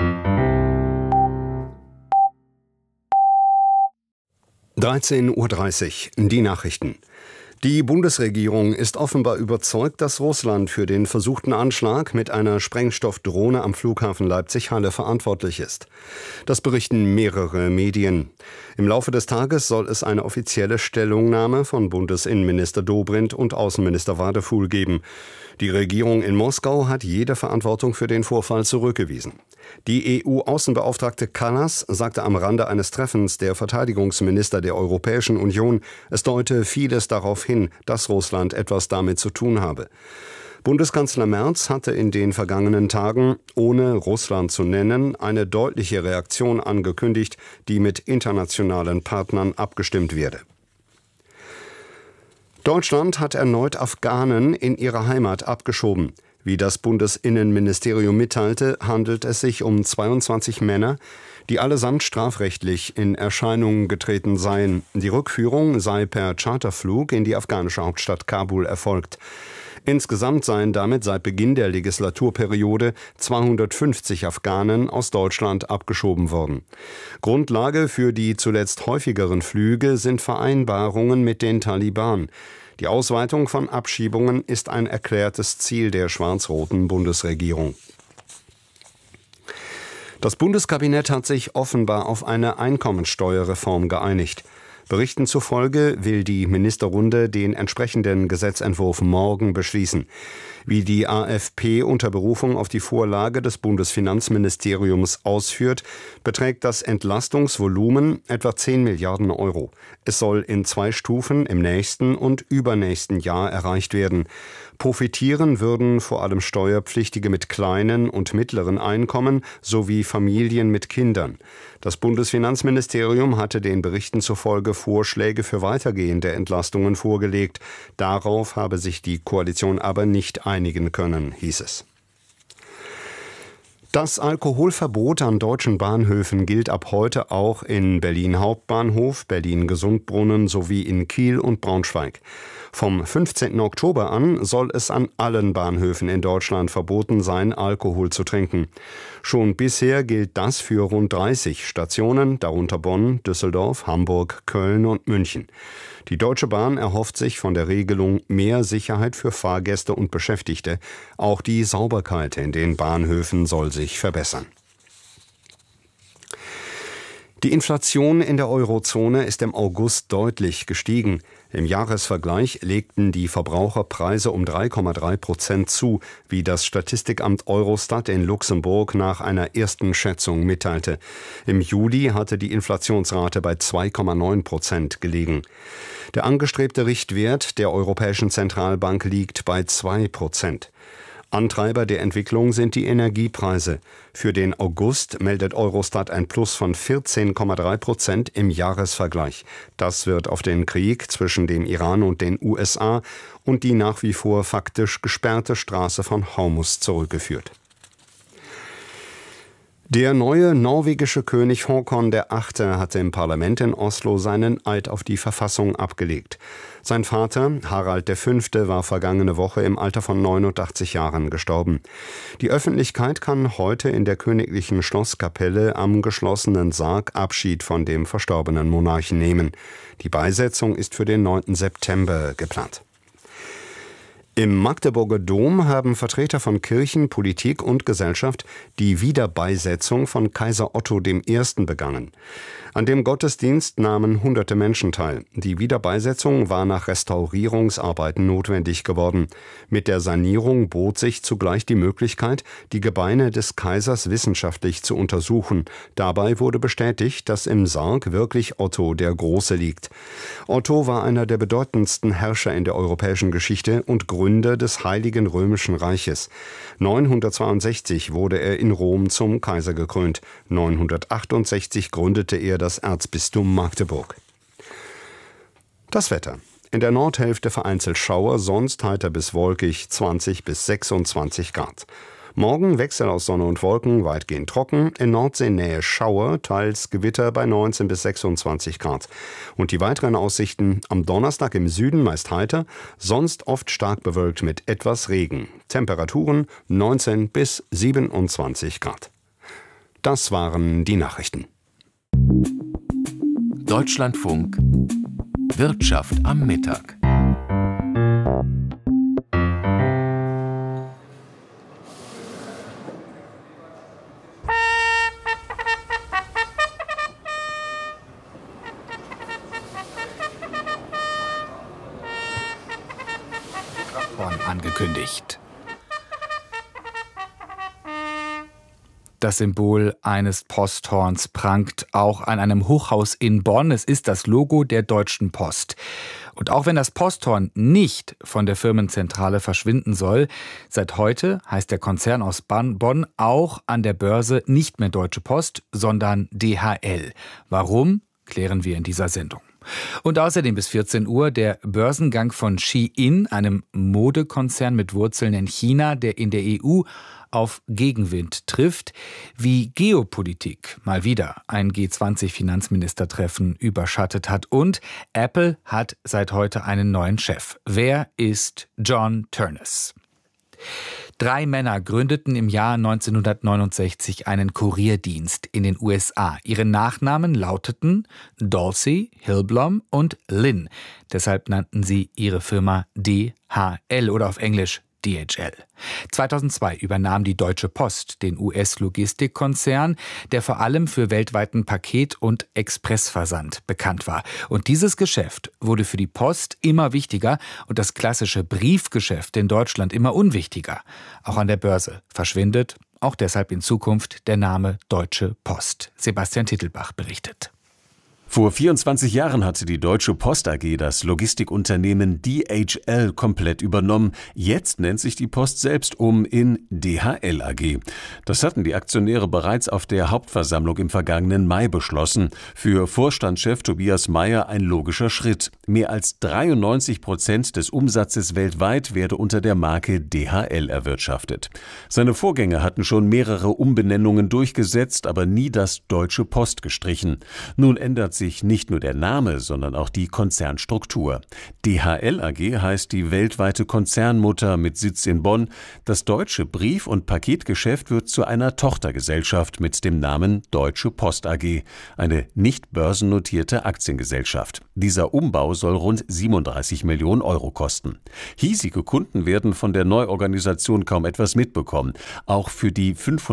13:30 Uhr, die Nachrichten. Die Bundesregierung ist offenbar überzeugt, dass Russland für den versuchten Anschlag mit einer Sprengstoffdrohne am Flughafen Leipzig-Halle verantwortlich ist. Das berichten mehrere Medien. Im Laufe des Tages soll es eine offizielle Stellungnahme von Bundesinnenminister Dobrindt und Außenminister Wadefuhl geben. Die Regierung in Moskau hat jede Verantwortung für den Vorfall zurückgewiesen. Die EU-Außenbeauftragte Kallas sagte am Rande eines Treffens der Verteidigungsminister der Europäischen Union, es deute vieles darauf hin, dass Russland etwas damit zu tun habe. Bundeskanzler Merz hatte in den vergangenen Tagen, ohne Russland zu nennen, eine deutliche Reaktion angekündigt, die mit internationalen Partnern abgestimmt werde. Deutschland hat erneut Afghanen in ihre Heimat abgeschoben. Wie das Bundesinnenministerium mitteilte, handelt es sich um 22 Männer, die allesamt strafrechtlich in Erscheinung getreten seien. Die Rückführung sei per Charterflug in die afghanische Hauptstadt Kabul erfolgt. Insgesamt seien damit seit Beginn der Legislaturperiode 250 Afghanen aus Deutschland abgeschoben worden. Grundlage für die zuletzt häufigeren Flüge sind Vereinbarungen mit den Taliban. Die Ausweitung von Abschiebungen ist ein erklärtes Ziel der schwarz-roten Bundesregierung. Das Bundeskabinett hat sich offenbar auf eine Einkommensteuerreform geeinigt. Berichten zufolge will die Ministerrunde den entsprechenden Gesetzentwurf morgen beschließen. Wie die AfP unter Berufung auf die Vorlage des Bundesfinanzministeriums ausführt, beträgt das Entlastungsvolumen etwa 10 Milliarden Euro. Es soll in 2 Stufen im nächsten und übernächsten Jahr erreicht werden. Profitieren würden vor allem Steuerpflichtige mit kleinen und mittleren Einkommen sowie Familien mit Kindern. Das Bundesfinanzministerium hatte den Berichten zufolge Vorschläge für weitergehende Entlastungen vorgelegt. Darauf habe sich die Koalition aber nicht einigen können, hieß es. Das Alkoholverbot an deutschen Bahnhöfen gilt ab heute auch in Berlin Hauptbahnhof, Berlin-Gesundbrunnen sowie in Kiel und Braunschweig. Vom 15. Oktober an soll es an allen Bahnhöfen in Deutschland verboten sein, Alkohol zu trinken. Schon bisher gilt das für rund 30 Stationen, darunter Bonn, Düsseldorf, Hamburg, Köln und München. Die Deutsche Bahn erhofft sich von der Regelung mehr Sicherheit für Fahrgäste und Beschäftigte. Auch die Sauberkeit in den Bahnhöfen soll sich verbessern. Die Inflation in der Eurozone ist im August deutlich gestiegen. Im Jahresvergleich legten die Verbraucherpreise um 3,3% zu, wie das Statistikamt Eurostat in Luxemburg nach einer ersten Schätzung mitteilte. Im Juli hatte die Inflationsrate bei 2,9% gelegen. Der angestrebte Richtwert der Europäischen Zentralbank liegt bei 2%. Antreiber der Entwicklung sind die Energiepreise. Für den August meldet Eurostat ein Plus von 14,3% im Jahresvergleich. Das wird auf den Krieg zwischen dem Iran und den USA und die nach wie vor faktisch gesperrte Straße von Hormuz zurückgeführt. Der neue norwegische König Håkon VIII. Hatte im Parlament in Oslo seinen Eid auf die Verfassung abgelegt. Sein Vater, Harald V., war vergangene Woche im Alter von 89 Jahren gestorben. Die Öffentlichkeit kann heute in der königlichen Schlosskapelle am geschlossenen Sarg Abschied von dem verstorbenen Monarchen nehmen. Die Beisetzung ist für den 9. September geplant. Im Magdeburger Dom haben Vertreter von Kirchen, Politik und Gesellschaft die Wiederbeisetzung von Kaiser Otto I. begangen. An dem Gottesdienst nahmen hunderte Menschen teil. Die Wiederbeisetzung war nach Restaurierungsarbeiten notwendig geworden. Mit der Sanierung bot sich zugleich die Möglichkeit, die Gebeine des Kaisers wissenschaftlich zu untersuchen. Dabei wurde bestätigt, dass im Sarg wirklich Otto der Große liegt. Otto war einer der bedeutendsten Herrscher in der europäischen Geschichte und Gründer des Heiligen Römischen Reiches. 962 wurde er in Rom zum Kaiser gekrönt. 968 gründete er das Erzbistum Magdeburg. Das Wetter. In der Nordhälfte vereinzelt Schauer, sonst heiter bis wolkig, 20 bis 26 Grad. Morgen Wechsel aus Sonne und Wolken, weitgehend trocken, in Nordseenähe Schauer, teils Gewitter bei 19 bis 26 Grad. Und die weiteren Aussichten: am Donnerstag im Süden meist heiter, sonst oft stark bewölkt mit etwas Regen. Temperaturen 19 bis 27 Grad. Das waren die Nachrichten. Deutschlandfunk Wirtschaft am Mittag. Angekündigt. Das Symbol eines Posthorns prangt auch an einem Hochhaus in Bonn. Es ist das Logo der Deutschen Post. Und auch wenn das Posthorn nicht von der Firmenzentrale verschwinden soll, seit heute heißt der Konzern aus Bonn auch an der Börse nicht mehr Deutsche Post, sondern DHL. Warum, klären wir in dieser Sendung. Und außerdem bis 14 Uhr der Börsengang von Shein, einem Modekonzern mit Wurzeln in China, der in der EU auf Gegenwind trifft, wie Geopolitik mal wieder ein G20-Finanzministertreffen überschattet hat. Und Apple hat seit heute einen neuen Chef. Wer ist John Ternus? 3 Männer gründeten im Jahr 1969 einen Kurierdienst in den USA. Ihre Nachnamen lauteten Dorsey, Hillblom und Lynn. Deshalb nannten sie ihre Firma DHL oder auf Englisch DHL. 2002 übernahm die Deutsche Post den US-Logistikkonzern, der vor allem für weltweiten Paket- und Expressversand bekannt war. Und dieses Geschäft wurde für die Post immer wichtiger und das klassische Briefgeschäft in Deutschland immer unwichtiger. Auch an der Börse verschwindet auch deshalb in Zukunft der Name Deutsche Post. Sebastian Tittelbach berichtet. Vor 24 Jahren hatte die Deutsche Post AG das Logistikunternehmen DHL komplett übernommen. Jetzt nennt sich die Post selbst um in DHL AG. Das hatten die Aktionäre bereits auf der Hauptversammlung im vergangenen Mai beschlossen. Für Vorstandschef Tobias Meyer ein logischer Schritt. Mehr als 93% des Umsatzes weltweit werde unter der Marke DHL erwirtschaftet. Seine Vorgänger hatten schon mehrere Umbenennungen durchgesetzt, aber nie das Deutsche Post gestrichen. Nun ändert sich nicht nur der Name, sondern auch die Konzernstruktur. DHL AG heißt die weltweite Konzernmutter mit Sitz in Bonn. Das deutsche Brief- und Paketgeschäft wird zu einer Tochtergesellschaft mit dem Namen Deutsche Post AG, eine nicht börsennotierte Aktiengesellschaft. Dieser Umbau soll rund 37 Millionen Euro kosten. Hiesige Kunden werden von der Neuorganisation kaum etwas mitbekommen. Auch für die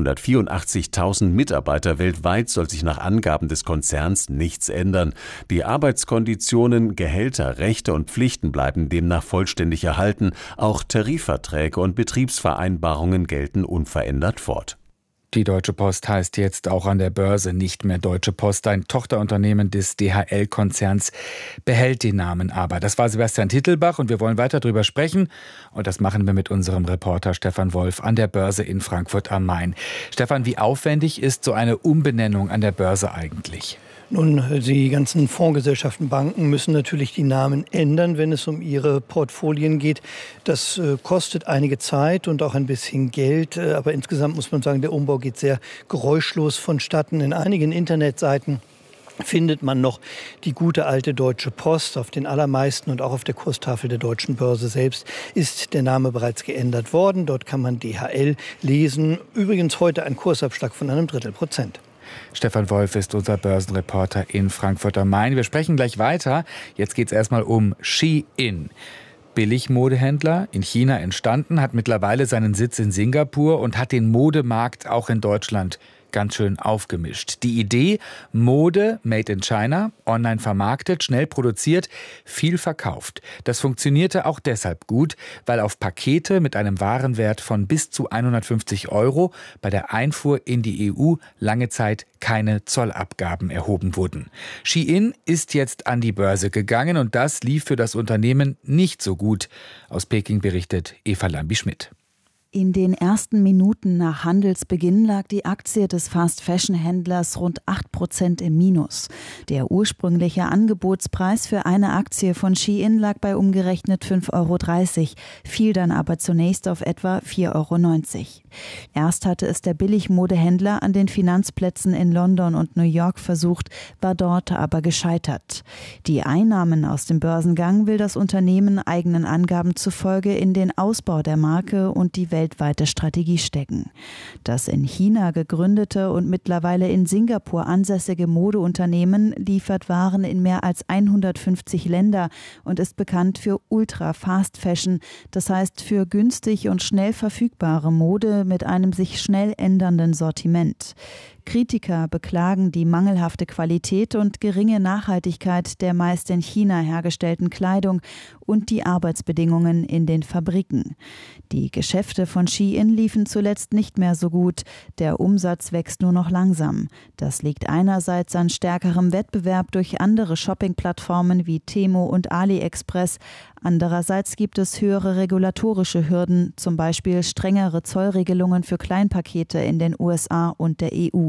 584.000 Mitarbeiter weltweit soll sich nach Angaben des Konzerns nichts ändern. Die Arbeitskonditionen, Gehälter, Rechte und Pflichten bleiben demnach vollständig erhalten. Auch Tarifverträge und Betriebsvereinbarungen gelten unverändert fort. Die Deutsche Post heißt jetzt auch an der Börse nicht mehr Deutsche Post. Ein Tochterunternehmen des DHL-Konzerns behält den Namen aber. Das war Sebastian Tittelbach und wir wollen weiter darüber sprechen. Und das machen wir mit unserem Reporter Stefan Wolf an der Börse in Frankfurt am Main. Stefan, wie aufwendig ist so eine Umbenennung an der Börse eigentlich? Nun, die ganzen Fondsgesellschaften, Banken müssen natürlich die Namen ändern, wenn es um ihre Portfolien geht. Das kostet einige Zeit und auch ein bisschen Geld. Aber insgesamt muss man sagen, der Umbau geht sehr geräuschlos vonstatten. In einigen Internetseiten findet man noch die gute alte Deutsche Post. Auf den allermeisten und auch auf der Kurstafel der Deutschen Börse selbst ist der Name bereits geändert worden. Dort kann man DHL lesen. Übrigens heute ein Kursabschlag von einem Drittelprozent. Stefan Wolf ist unser Börsenreporter in Frankfurt am Main. Wir sprechen gleich weiter. Jetzt geht es erstmal um Shein. Billigmodehändler, in China entstanden, hat mittlerweile seinen Sitz in Singapur und hat den Modemarkt auch in Deutschland ganz schön aufgemischt. Die Idee, Mode made in China, online vermarktet, schnell produziert, viel verkauft. Das funktionierte auch deshalb gut, weil auf Pakete mit einem Warenwert von bis zu 150 € bei der Einfuhr in die EU lange Zeit keine Zollabgaben erhoben wurden. Shein ist jetzt an die Börse gegangen und das lief für das Unternehmen nicht so gut. Aus Peking berichtet Eva Lambi-Schmidt. In den ersten Minuten nach Handelsbeginn lag die Aktie des Fast-Fashion-Händlers rund 8% im Minus. Der ursprüngliche Angebotspreis für eine Aktie von Shein lag bei umgerechnet 5,30 €, fiel dann aber zunächst auf etwa 4,90 €. Erst hatte es der Billigmodehändler an den Finanzplätzen in London und New York versucht, war dort aber gescheitert. Die Einnahmen aus dem Börsengang will das Unternehmen eigenen Angaben zufolge in den Ausbau der Marke und die weltweite Strategie stecken. Das in China gegründete und mittlerweile in Singapur ansässige Modeunternehmen liefert Waren in mehr als 150 Länder und ist bekannt für Ultra-Fast-Fashion, das heißt für günstig und schnell verfügbare Mode mit einem sich schnell ändernden Sortiment. Kritiker beklagen die mangelhafte Qualität und geringe Nachhaltigkeit der meist in China hergestellten Kleidung und die Arbeitsbedingungen in den Fabriken. Die Geschäfte von Shein liefen zuletzt nicht mehr so gut. Der Umsatz wächst nur noch langsam. Das liegt einerseits an stärkerem Wettbewerb durch andere Shopping-Plattformen wie Temu und AliExpress. Andererseits gibt es höhere regulatorische Hürden, zum Beispiel strengere Zollregelungen für Kleinpakete in den USA und der EU.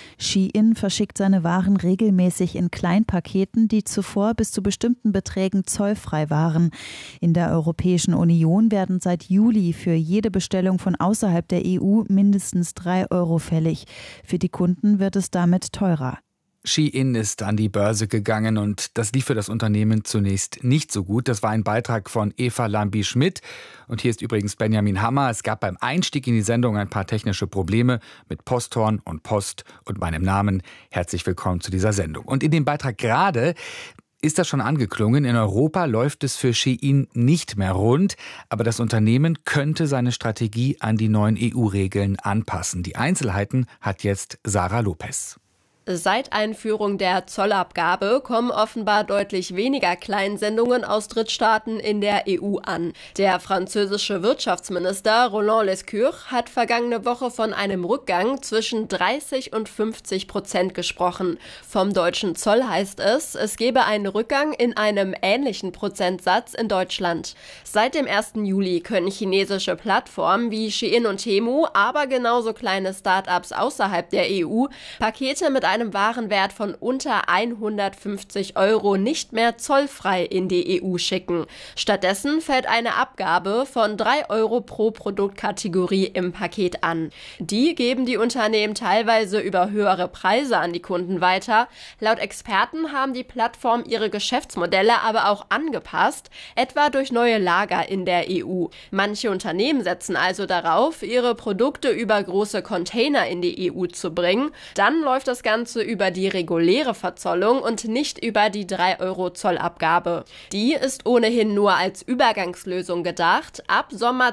Shein verschickt seine Waren regelmäßig in Kleinpaketen, die zuvor bis zu bestimmten Beträgen zollfrei waren. In der Europäischen Union werden seit Juli für jede Bestellung von außerhalb der EU mindestens 3 € fällig. Für die Kunden wird es damit teurer. Shein ist an die Börse gegangen und das lief für das Unternehmen zunächst nicht so gut. Das war ein Beitrag von Eva Lambi-Schmidt. Und hier ist übrigens Benjamin Hammer. Es gab beim Einstieg in die Sendung ein paar technische Probleme mit Posthorn und Post und meinem Namen. Herzlich willkommen zu dieser Sendung. Und in dem Beitrag gerade ist das schon angeklungen. In Europa läuft es für Shein nicht mehr rund, aber das Unternehmen könnte seine Strategie an die neuen EU-Regeln anpassen. Die Einzelheiten hat jetzt Sarah Lopez. Seit Einführung der Zollabgabe kommen offenbar deutlich weniger Kleinsendungen aus Drittstaaten in der EU an. Der französische Wirtschaftsminister Roland Lescure hat vergangene Woche von einem Rückgang zwischen 30 und 50% gesprochen. Vom deutschen Zoll heißt es gebe einen Rückgang in einem ähnlichen Prozentsatz in Deutschland. Seit dem 1. Juli können chinesische Plattformen wie Shein und Temu, aber genauso kleine Start-ups außerhalb der EU, Pakete mit einem Warenwert von unter 150 € nicht mehr zollfrei in die EU schicken. Stattdessen fällt eine Abgabe von 3 € pro Produktkategorie im Paket an. Die geben die Unternehmen teilweise über höhere Preise an die Kunden weiter. Laut Experten haben die Plattformen ihre Geschäftsmodelle aber auch angepasst, etwa durch neue Lager in der EU. Manche Unternehmen setzen also darauf, ihre Produkte über große Container in die EU zu bringen. Dann läuft das Ganze über die reguläre Verzollung und nicht über die 3 € Zollabgabe. Die ist ohnehin nur als Übergangslösung gedacht. Ab Sommer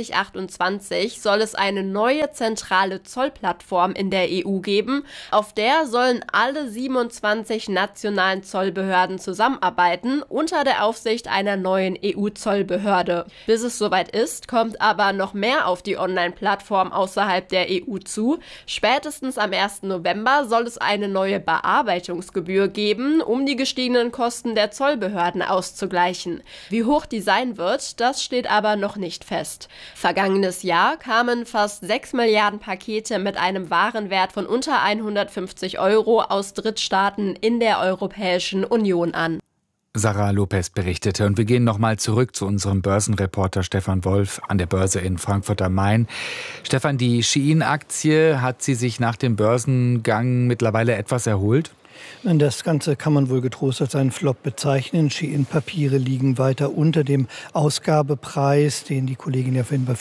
2028 soll es eine neue zentrale Zollplattform in der EU geben. Auf der sollen alle 27 nationalen Zollbehörden zusammenarbeiten, unter der Aufsicht einer neuen EU-Zollbehörde. Bis es soweit ist, kommt aber noch mehr auf die Online-Plattform außerhalb der EU zu. Spätestens am 1. November soll es eine neue Bearbeitungsgebühr geben, um die gestiegenen Kosten der Zollbehörden auszugleichen. Wie hoch die sein wird, das steht aber noch nicht fest. Vergangenes Jahr kamen fast 6 Milliarden Pakete mit einem Warenwert von unter 150 € aus Drittstaaten in der Europäischen Union an. Sarah Lopez berichtete. Und wir gehen nochmal zurück zu unserem Börsenreporter Stefan Wolf an der Börse in Frankfurt am Main. Stefan, die Shein-Aktie, hat sie sich nach dem Börsengang mittlerweile etwas erholt? Das Ganze kann man wohl getrost als einen Flop bezeichnen. Shein-Papiere liegen weiter unter dem Ausgabepreis, den die Kollegin ja vorhin bei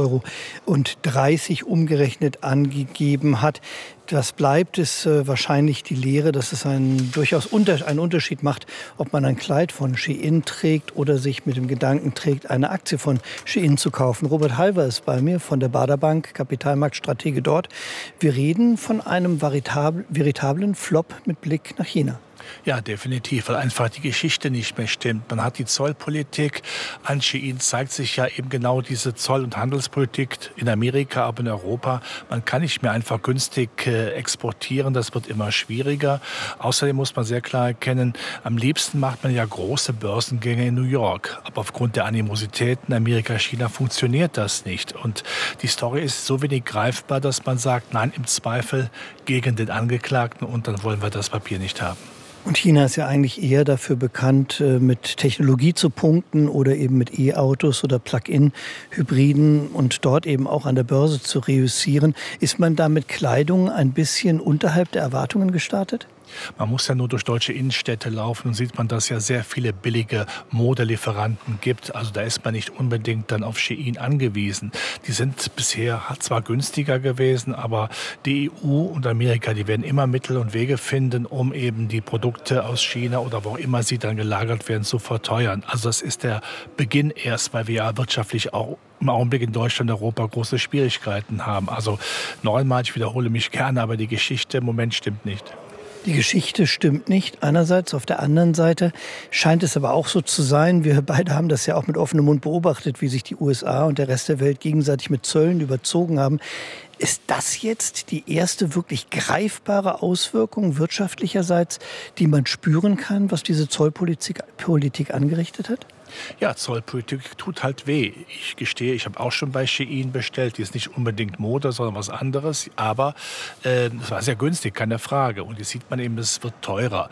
5,30 € umgerechnet angegeben hat. Das bleibt, ist wahrscheinlich die Lehre, dass es durchaus einen Unterschied macht, ob man ein Kleid von Shein trägt oder sich mit dem Gedanken trägt, eine Aktie von Shein zu kaufen. Robert Halver ist bei mir von der Baader Bank, Kapitalmarktstratege dort. Wir reden von einem veritablen Flop mit Blick nach China. Ja, definitiv, weil einfach die Geschichte nicht mehr stimmt. Man hat die Zollpolitik. An Shein zeigt sich ja eben genau diese Zoll- und Handelspolitik in Amerika, aber in Europa. Man kann nicht mehr einfach günstig exportieren. Das wird immer schwieriger. Außerdem muss man sehr klar erkennen, am liebsten macht man ja große Börsengänge in New York. Aber aufgrund der Animositäten Amerika-China funktioniert das nicht. Und die Story ist so wenig greifbar, dass man sagt, nein, im Zweifel gegen den Angeklagten und dann wollen wir das Papier nicht haben. Und China ist ja eigentlich eher dafür bekannt, mit Technologie zu punkten oder eben mit E-Autos oder Plug-in-Hybriden und dort eben auch an der Börse zu reüssieren. Ist man da mit Kleidung ein bisschen unterhalb der Erwartungen gestartet? Man muss ja nur durch deutsche Innenstädte laufen und sieht man, dass es ja sehr viele billige Modelieferanten gibt. Also da ist man nicht unbedingt dann auf Shein angewiesen. Die sind bisher zwar günstiger gewesen, aber die EU und Amerika, die werden immer Mittel und Wege finden, um eben die Produkte aus China oder wo auch immer sie dann gelagert werden, zu verteuern. Also das ist der Beginn erst, weil wir ja wirtschaftlich auch im Augenblick in Deutschland und Europa große Schwierigkeiten haben. Also nochmal, ich wiederhole mich gerne, aber die Geschichte im Moment stimmt nicht. Die Geschichte stimmt nicht. Einerseits, auf der anderen Seite scheint es aber auch so zu sein. Wir beide haben das ja auch mit offenem Mund beobachtet, wie sich die USA und der Rest der Welt gegenseitig mit Zöllen überzogen haben. Ist das jetzt die erste wirklich greifbare Auswirkung wirtschaftlicherseits, die man spüren kann, was diese Zollpolitik angerichtet hat? Ja, Zollpolitik tut halt weh. Ich gestehe, ich habe auch schon bei Shein bestellt. Die ist nicht unbedingt Mode, sondern was anderes. Aber es war sehr günstig, keine Frage. Und jetzt sieht man eben, es wird teurer.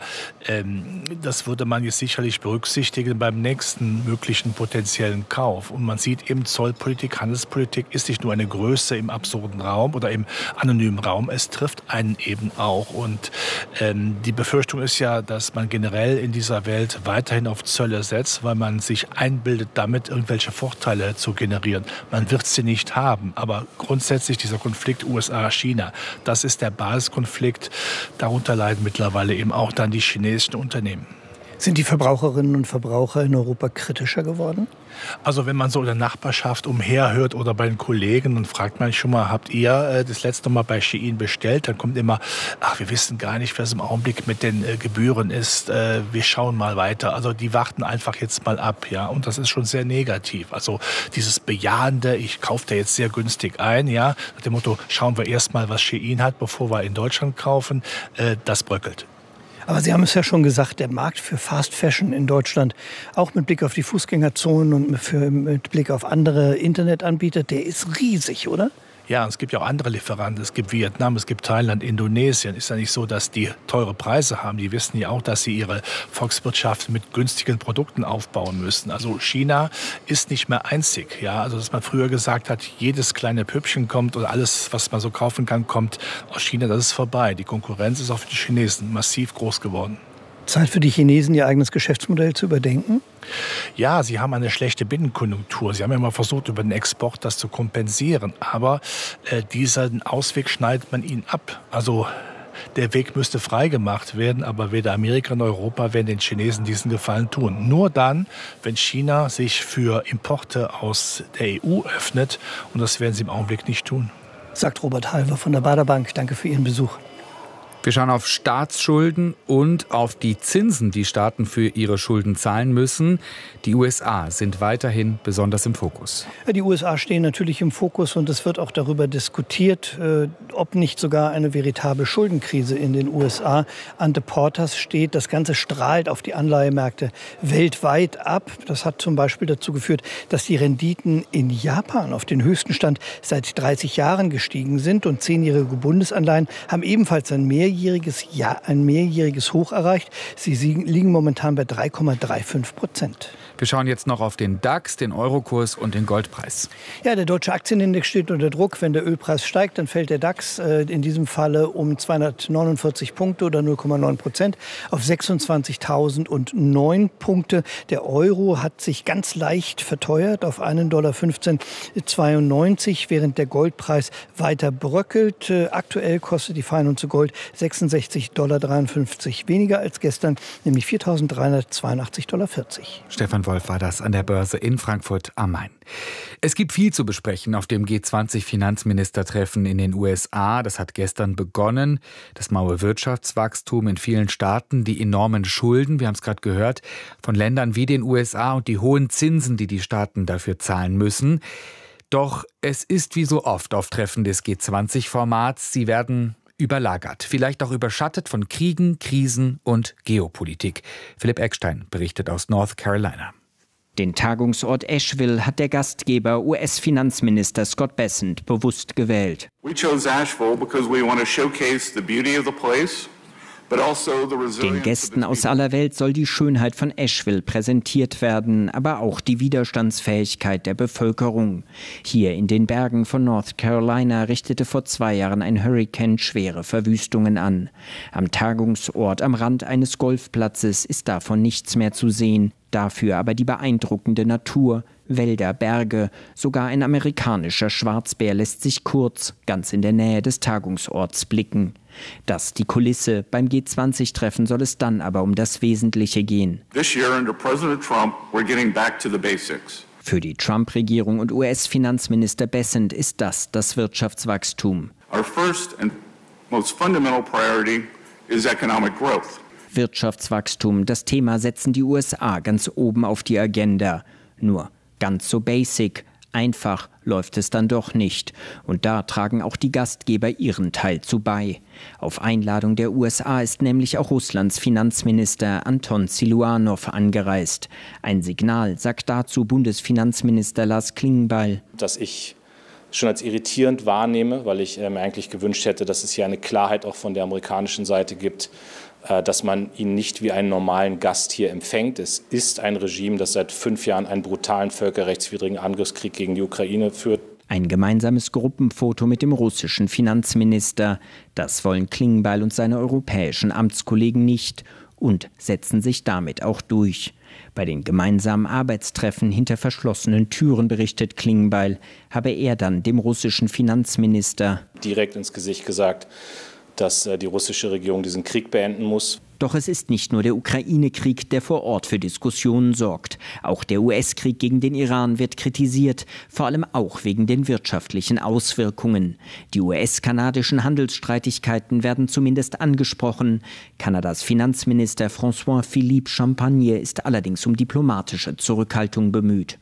Das würde man jetzt sicherlich berücksichtigen beim nächsten möglichen potenziellen Kauf. Und man sieht eben, Zollpolitik, Handelspolitik ist nicht nur eine Größe im absurden Raum oder im anonymen Raum. Es trifft einen eben auch. Und die Befürchtung ist ja, dass man generell in dieser Welt weiterhin auf Zölle setzt, weil man sich einbildet, damit irgendwelche Vorteile zu generieren. Man wird sie nicht haben, aber grundsätzlich dieser Konflikt USA-China, das ist der Basiskonflikt. Darunter leiden mittlerweile eben auch dann die chinesischen Unternehmen. Sind die Verbraucherinnen und Verbraucher in Europa kritischer geworden? Also wenn man so in der Nachbarschaft umherhört oder bei den Kollegen, dann fragt man schon mal, habt ihr das letzte Mal bei Shein bestellt? Dann kommt immer, ach, wir wissen gar nicht, was im Augenblick mit den Gebühren ist. Wir schauen mal weiter. Also die warten einfach jetzt mal ab, ja. Und das ist schon sehr negativ. Also dieses Bejahende, ich kaufe da jetzt sehr günstig ein, ja. Nach dem Motto, schauen wir erst mal, was Shein hat, bevor wir in Deutschland kaufen, das bröckelt. Aber Sie haben es ja schon gesagt, der Markt für Fast Fashion in Deutschland, auch mit Blick auf die Fußgängerzonen und mit Blick auf andere Internetanbieter, der ist riesig, oder? Ja, es gibt ja auch andere Lieferanten. Es gibt Vietnam, es gibt Thailand, Indonesien. Ist ja nicht so, dass die teure Preise haben. Die wissen ja auch, dass sie ihre Volkswirtschaft mit günstigen Produkten aufbauen müssen. Also China ist nicht mehr einzig. Ja, also dass man früher gesagt hat, jedes kleine Püppchen kommt oder alles, was man so kaufen kann, kommt aus China. Das ist vorbei. Die Konkurrenz ist auch für die Chinesen massiv groß geworden. Zeit für die Chinesen, ihr eigenes Geschäftsmodell zu überdenken? Ja, sie haben eine schlechte Binnenkonjunktur. Sie haben ja mal versucht, über den Export das zu kompensieren. Aber diesen Ausweg schneidet man ihnen ab. Also der Weg müsste freigemacht werden, aber weder Amerika noch Europa werden den Chinesen diesen Gefallen tun. Nur dann, wenn China sich für Importe aus der EU öffnet. Und das werden sie im Augenblick nicht tun. Sagt Robert Halver von der Baader Bank. Danke für Ihren Besuch. Wir schauen auf Staatsschulden und auf die Zinsen, die Staaten für ihre Schulden zahlen müssen. Die USA sind weiterhin besonders im Fokus. Die USA stehen natürlich im Fokus und es wird auch darüber diskutiert, ob nicht sogar eine veritable Schuldenkrise in den USA an der Portas steht. Das Ganze strahlt auf die Anleihemärkte weltweit ab. Das hat zum Beispiel dazu geführt, dass die Renditen in Japan auf den höchsten Stand seit 30 Jahren gestiegen sind und 10-jährige Bundesanleihen haben ebenfalls ein mehrjähriges Hoch erreicht. Sie liegen momentan bei 3,35%. Wir schauen jetzt noch auf den DAX, den Eurokurs und den Goldpreis. Ja, der deutsche Aktienindex steht unter Druck. Wenn der Ölpreis steigt, dann fällt der DAX in diesem Falle um 249 Punkte oder 0,9% auf 26.009 Punkte. Der Euro hat sich ganz leicht verteuert auf $1,1592, während der Goldpreis weiter bröckelt. Aktuell kostet die Feinunze Gold $66,53 weniger als gestern, nämlich $4.382,40. Stefan Wolf war das an der Börse in Frankfurt am Main. Es gibt viel zu besprechen auf dem G20-Finanzministertreffen in den USA. Das hat gestern begonnen. Das maue Wirtschaftswachstum in vielen Staaten, die enormen Schulden, wir haben es gerade gehört, von Ländern wie den USA und die hohen Zinsen, die die Staaten dafür zahlen müssen. Doch es ist wie so oft auf Treffen des G20-Formats, sie werden überlagert, vielleicht auch überschattet von Kriegen, Krisen und Geopolitik. Philipp Eckstein berichtet aus North Carolina. Den Tagungsort Asheville hat der Gastgeber US-Finanzminister Scott Bessent bewusst gewählt. We chose Asheville because we want to showcase the beauty of the place. Den Gästen aus aller Welt soll die Schönheit von Asheville präsentiert werden, aber auch die Widerstandsfähigkeit der Bevölkerung. Hier in den Bergen von North Carolina richtete vor 2 Jahren ein Hurrikan schwere Verwüstungen an. Am Tagungsort am Rand eines Golfplatzes ist davon nichts mehr zu sehen. Dafür aber die beeindruckende Natur, Wälder, Berge, sogar ein amerikanischer Schwarzbär lässt sich kurz, ganz in der Nähe des Tagungsorts blicken. Das die Kulisse, beim G20-Treffen soll es dann aber um das Wesentliche gehen. This year under President Trump, we're getting back to the basics. Für die Trump-Regierung und US-Finanzminister Bessent ist das Wirtschaftswachstum. Our first and most fundamental priority is economic growth. Wirtschaftswachstum, das Thema setzen die USA ganz oben auf die Agenda. Nur ganz so basic, einfach läuft es dann doch nicht. Und da tragen auch die Gastgeber ihren Teil zu bei. Auf Einladung der USA ist nämlich auch Russlands Finanzminister Anton Siluanow angereist. Ein Signal, sagt dazu Bundesfinanzminister Lars Klingbeil. Dass ich schon als irritierend wahrnehme, weil ich mir eigentlich gewünscht hätte, dass es hier eine Klarheit auch von der amerikanischen Seite gibt, dass man ihn nicht wie einen normalen Gast hier empfängt. Es ist ein Regime, das seit 5 Jahren einen brutalen völkerrechtswidrigen Angriffskrieg gegen die Ukraine führt. Ein gemeinsames Gruppenfoto mit dem russischen Finanzminister. Das wollen Klingbeil und seine europäischen Amtskollegen nicht und setzen sich damit auch durch. Bei den gemeinsamen Arbeitstreffen hinter verschlossenen Türen, berichtet Klingbeil, habe er dann dem russischen Finanzminister direkt ins Gesicht gesagt, dass die russische Regierung diesen Krieg beenden muss. Doch es ist nicht nur der Ukraine-Krieg, der vor Ort für Diskussionen sorgt. Auch der US-Krieg gegen den Iran wird kritisiert, vor allem auch wegen den wirtschaftlichen Auswirkungen. Die US-kanadischen Handelsstreitigkeiten werden zumindest angesprochen. Kanadas Finanzminister François-Philippe Champagner ist allerdings um diplomatische Zurückhaltung bemüht.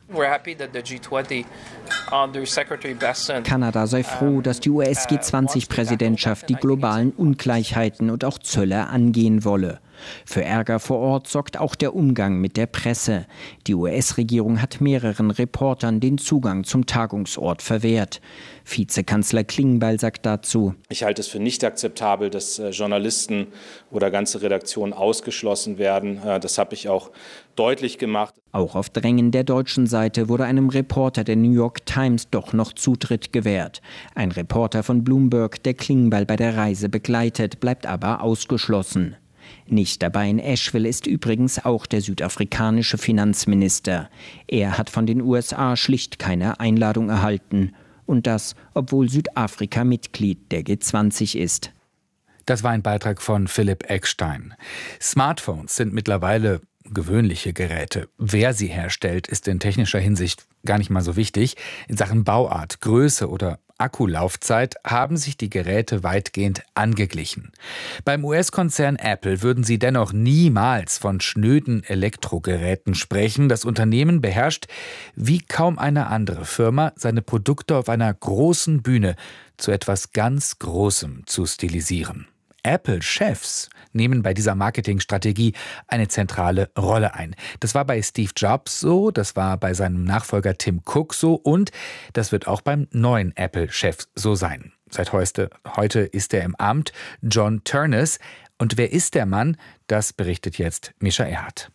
Kanada sei froh, dass die US-G20-Präsidentschaft die globalen Ungleichheiten und auch Zölle angehen wolle. Für Ärger vor Ort sorgt auch der Umgang mit der Presse. Die US-Regierung hat mehreren Reportern den Zugang zum Tagungsort verwehrt. Vizekanzler Klingbeil sagt dazu: Ich halte es für nicht akzeptabel, dass Journalisten oder ganze Redaktionen ausgeschlossen werden. Das habe ich auch deutlich gemacht. Auch auf Drängen der deutschen Seite wurde einem Reporter der New York Times doch noch Zutritt gewährt. Ein Reporter von Bloomberg, der Klingbeil bei der Reise begleitet, bleibt aber ausgeschlossen. Nicht dabei in Asheville ist übrigens auch der südafrikanische Finanzminister. Er hat von den USA schlicht keine Einladung erhalten. Und das, obwohl Südafrika Mitglied der G20 ist. Das war ein Beitrag von Philipp Eckstein. Smartphones sind mittlerweile gewöhnliche Geräte. Wer sie herstellt, ist in technischer Hinsicht gar nicht mal so wichtig. In Sachen Bauart, Größe oder Akkulaufzeit haben sich die Geräte weitgehend angeglichen. Beim US-Konzern Apple würden sie dennoch niemals von schnöden Elektrogeräten sprechen. Das Unternehmen beherrscht wie kaum eine andere Firma seine Produkte auf einer großen Bühne zu etwas ganz Großem zu stilisieren. Apple-Chefs nehmen bei dieser Marketingstrategie eine zentrale Rolle ein. Das war bei Steve Jobs so, das war bei seinem Nachfolger Tim Cook so und das wird auch beim neuen Apple-Chef so sein. Seit heute ist er im Amt, John Ternus. Und wer ist der Mann? Das berichtet jetzt Mischa Erhardt.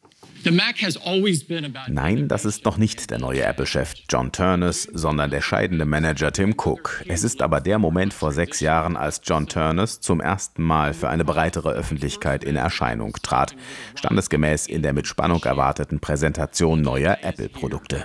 Nein, das ist noch nicht der neue Apple-Chef John Ternus, sondern der scheidende Manager Tim Cook. Es ist aber der Moment vor 6 Jahren, als John Ternus zum ersten Mal für eine breitere Öffentlichkeit in Erscheinung trat, standesgemäß in der mit Spannung erwarteten Präsentation neuer Apple-Produkte.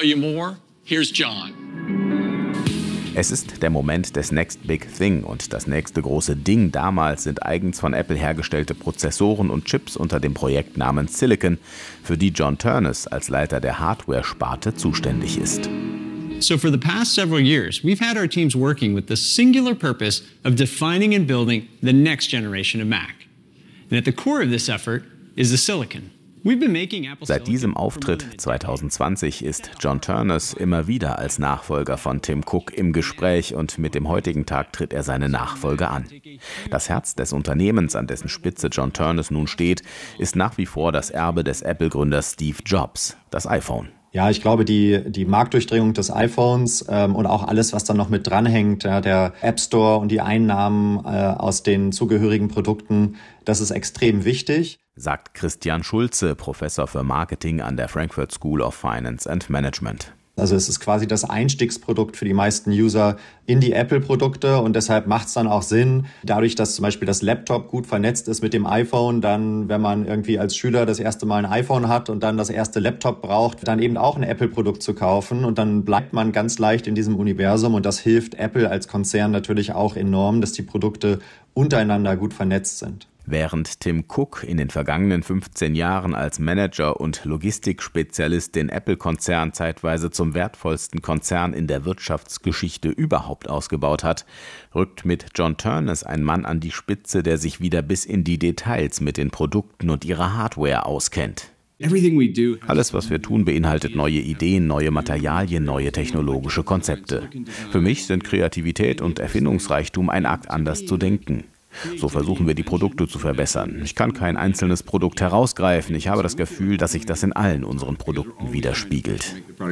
Es ist der Moment des Next Big Thing und das nächste große Ding damals sind eigens von Apple hergestellte Prozessoren und Chips unter dem Projektnamen Silicon, für die John Ternus als Leiter der Hardware-Sparte zuständig ist. So for the past several years, we've had our teams working with the singular purpose of defining and building the next generation of Mac. And at the core of this effort is the silicon. Seit diesem Auftritt 2020 ist John Ternus immer wieder als Nachfolger von Tim Cook im Gespräch und mit dem heutigen Tag tritt er seine Nachfolge an. Das Herz des Unternehmens, an dessen Spitze John Ternus nun steht, ist nach wie vor das Erbe des Apple-Gründers Steve Jobs, das iPhone. Ja, ich glaube, die Marktdurchdringung des iPhones und auch alles, was dann noch mit dranhängt, der App Store und die Einnahmen aus den zugehörigen Produkten, das ist extrem wichtig, sagt Christian Schulze, Professor für Marketing an der Frankfurt School of Finance and Management. Also es ist quasi das Einstiegsprodukt für die meisten User in die Apple-Produkte und deshalb macht es dann auch Sinn, dadurch, dass zum Beispiel das Laptop gut vernetzt ist mit dem iPhone, dann, wenn man irgendwie als Schüler das erste Mal ein iPhone hat und dann das erste Laptop braucht, dann eben auch ein Apple-Produkt zu kaufen und dann bleibt man ganz leicht in diesem Universum und das hilft Apple als Konzern natürlich auch enorm, dass die Produkte untereinander gut vernetzt sind. Während Tim Cook in den vergangenen 15 Jahren als Manager und Logistikspezialist den Apple-Konzern zeitweise zum wertvollsten Konzern in der Wirtschaftsgeschichte überhaupt ausgebaut hat, rückt mit John Ternus ein Mann an die Spitze, der sich wieder bis in die Details mit den Produkten und ihrer Hardware auskennt. Alles, was wir tun, beinhaltet neue Ideen, neue Materialien, neue technologische Konzepte. Für mich sind Kreativität und Erfindungsreichtum ein Akt, anders zu denken. So versuchen wir, die Produkte zu verbessern. Ich kann kein einzelnes Produkt herausgreifen. Ich habe das Gefühl, dass sich das in allen unseren Produkten widerspiegelt.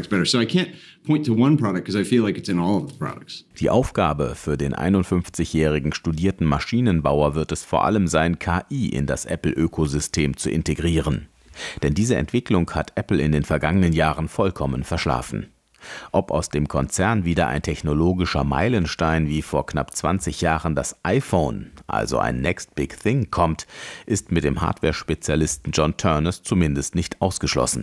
Die Aufgabe für den 51-jährigen studierten Maschinenbauer wird es vor allem sein, KI in das Apple-Ökosystem zu integrieren. Denn diese Entwicklung hat Apple in den vergangenen Jahren vollkommen verschlafen. Ob aus dem Konzern wieder ein technologischer Meilenstein wie vor knapp 20 Jahren das iPhone, also ein Next Big Thing, kommt, ist mit dem Hardware-Spezialisten John Ternus zumindest nicht ausgeschlossen.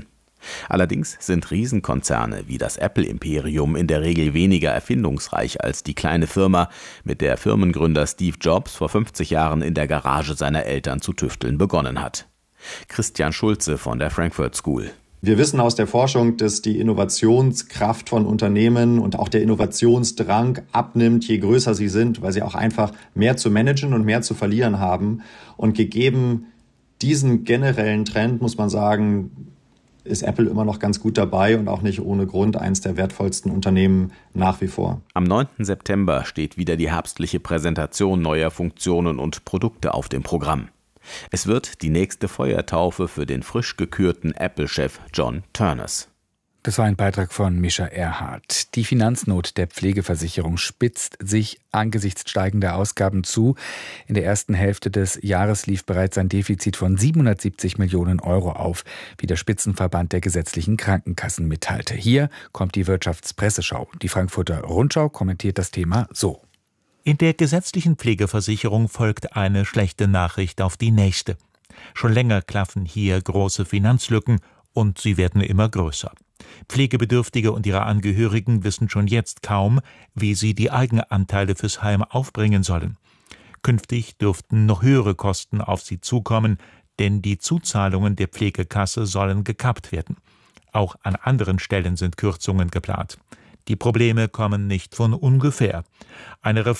Allerdings sind Riesenkonzerne wie das Apple-Imperium in der Regel weniger erfindungsreich als die kleine Firma, mit der Firmengründer Steve Jobs vor 50 Jahren in der Garage seiner Eltern zu tüfteln begonnen hat. Christian Schulze von der Frankfurt School. Wir wissen aus der Forschung, dass die Innovationskraft von Unternehmen und auch der Innovationsdrang abnimmt, je größer sie sind, weil sie auch einfach mehr zu managen und mehr zu verlieren haben. Und gegeben diesen generellen Trend, muss man sagen, ist Apple immer noch ganz gut dabei und auch nicht ohne Grund eines der wertvollsten Unternehmen nach wie vor. Am 9. September steht wieder die herbstliche Präsentation neuer Funktionen und Produkte auf dem Programm. Es wird die nächste Feuertaufe für den frisch gekürten Apple-Chef John Ternus. Das war ein Beitrag von Mischa Erhardt. Die Finanznot der Pflegeversicherung spitzt sich angesichts steigender Ausgaben zu. In der ersten Hälfte des Jahres lief bereits ein Defizit von 770 Millionen Euro auf, wie der Spitzenverband der gesetzlichen Krankenkassen mitteilte. Hier kommt die Wirtschaftspresseschau. Die Frankfurter Rundschau kommentiert das Thema so. In der gesetzlichen Pflegeversicherung folgt eine schlechte Nachricht auf die nächste. Schon länger klaffen hier große Finanzlücken und sie werden immer größer. Pflegebedürftige und ihre Angehörigen wissen schon jetzt kaum, wie sie die Eigenanteile fürs Heim aufbringen sollen. Künftig dürften noch höhere Kosten auf sie zukommen, denn die Zuzahlungen der Pflegekasse sollen gekappt werden. Auch an anderen Stellen sind Kürzungen geplant. Die Probleme kommen nicht von ungefähr. Eine Reform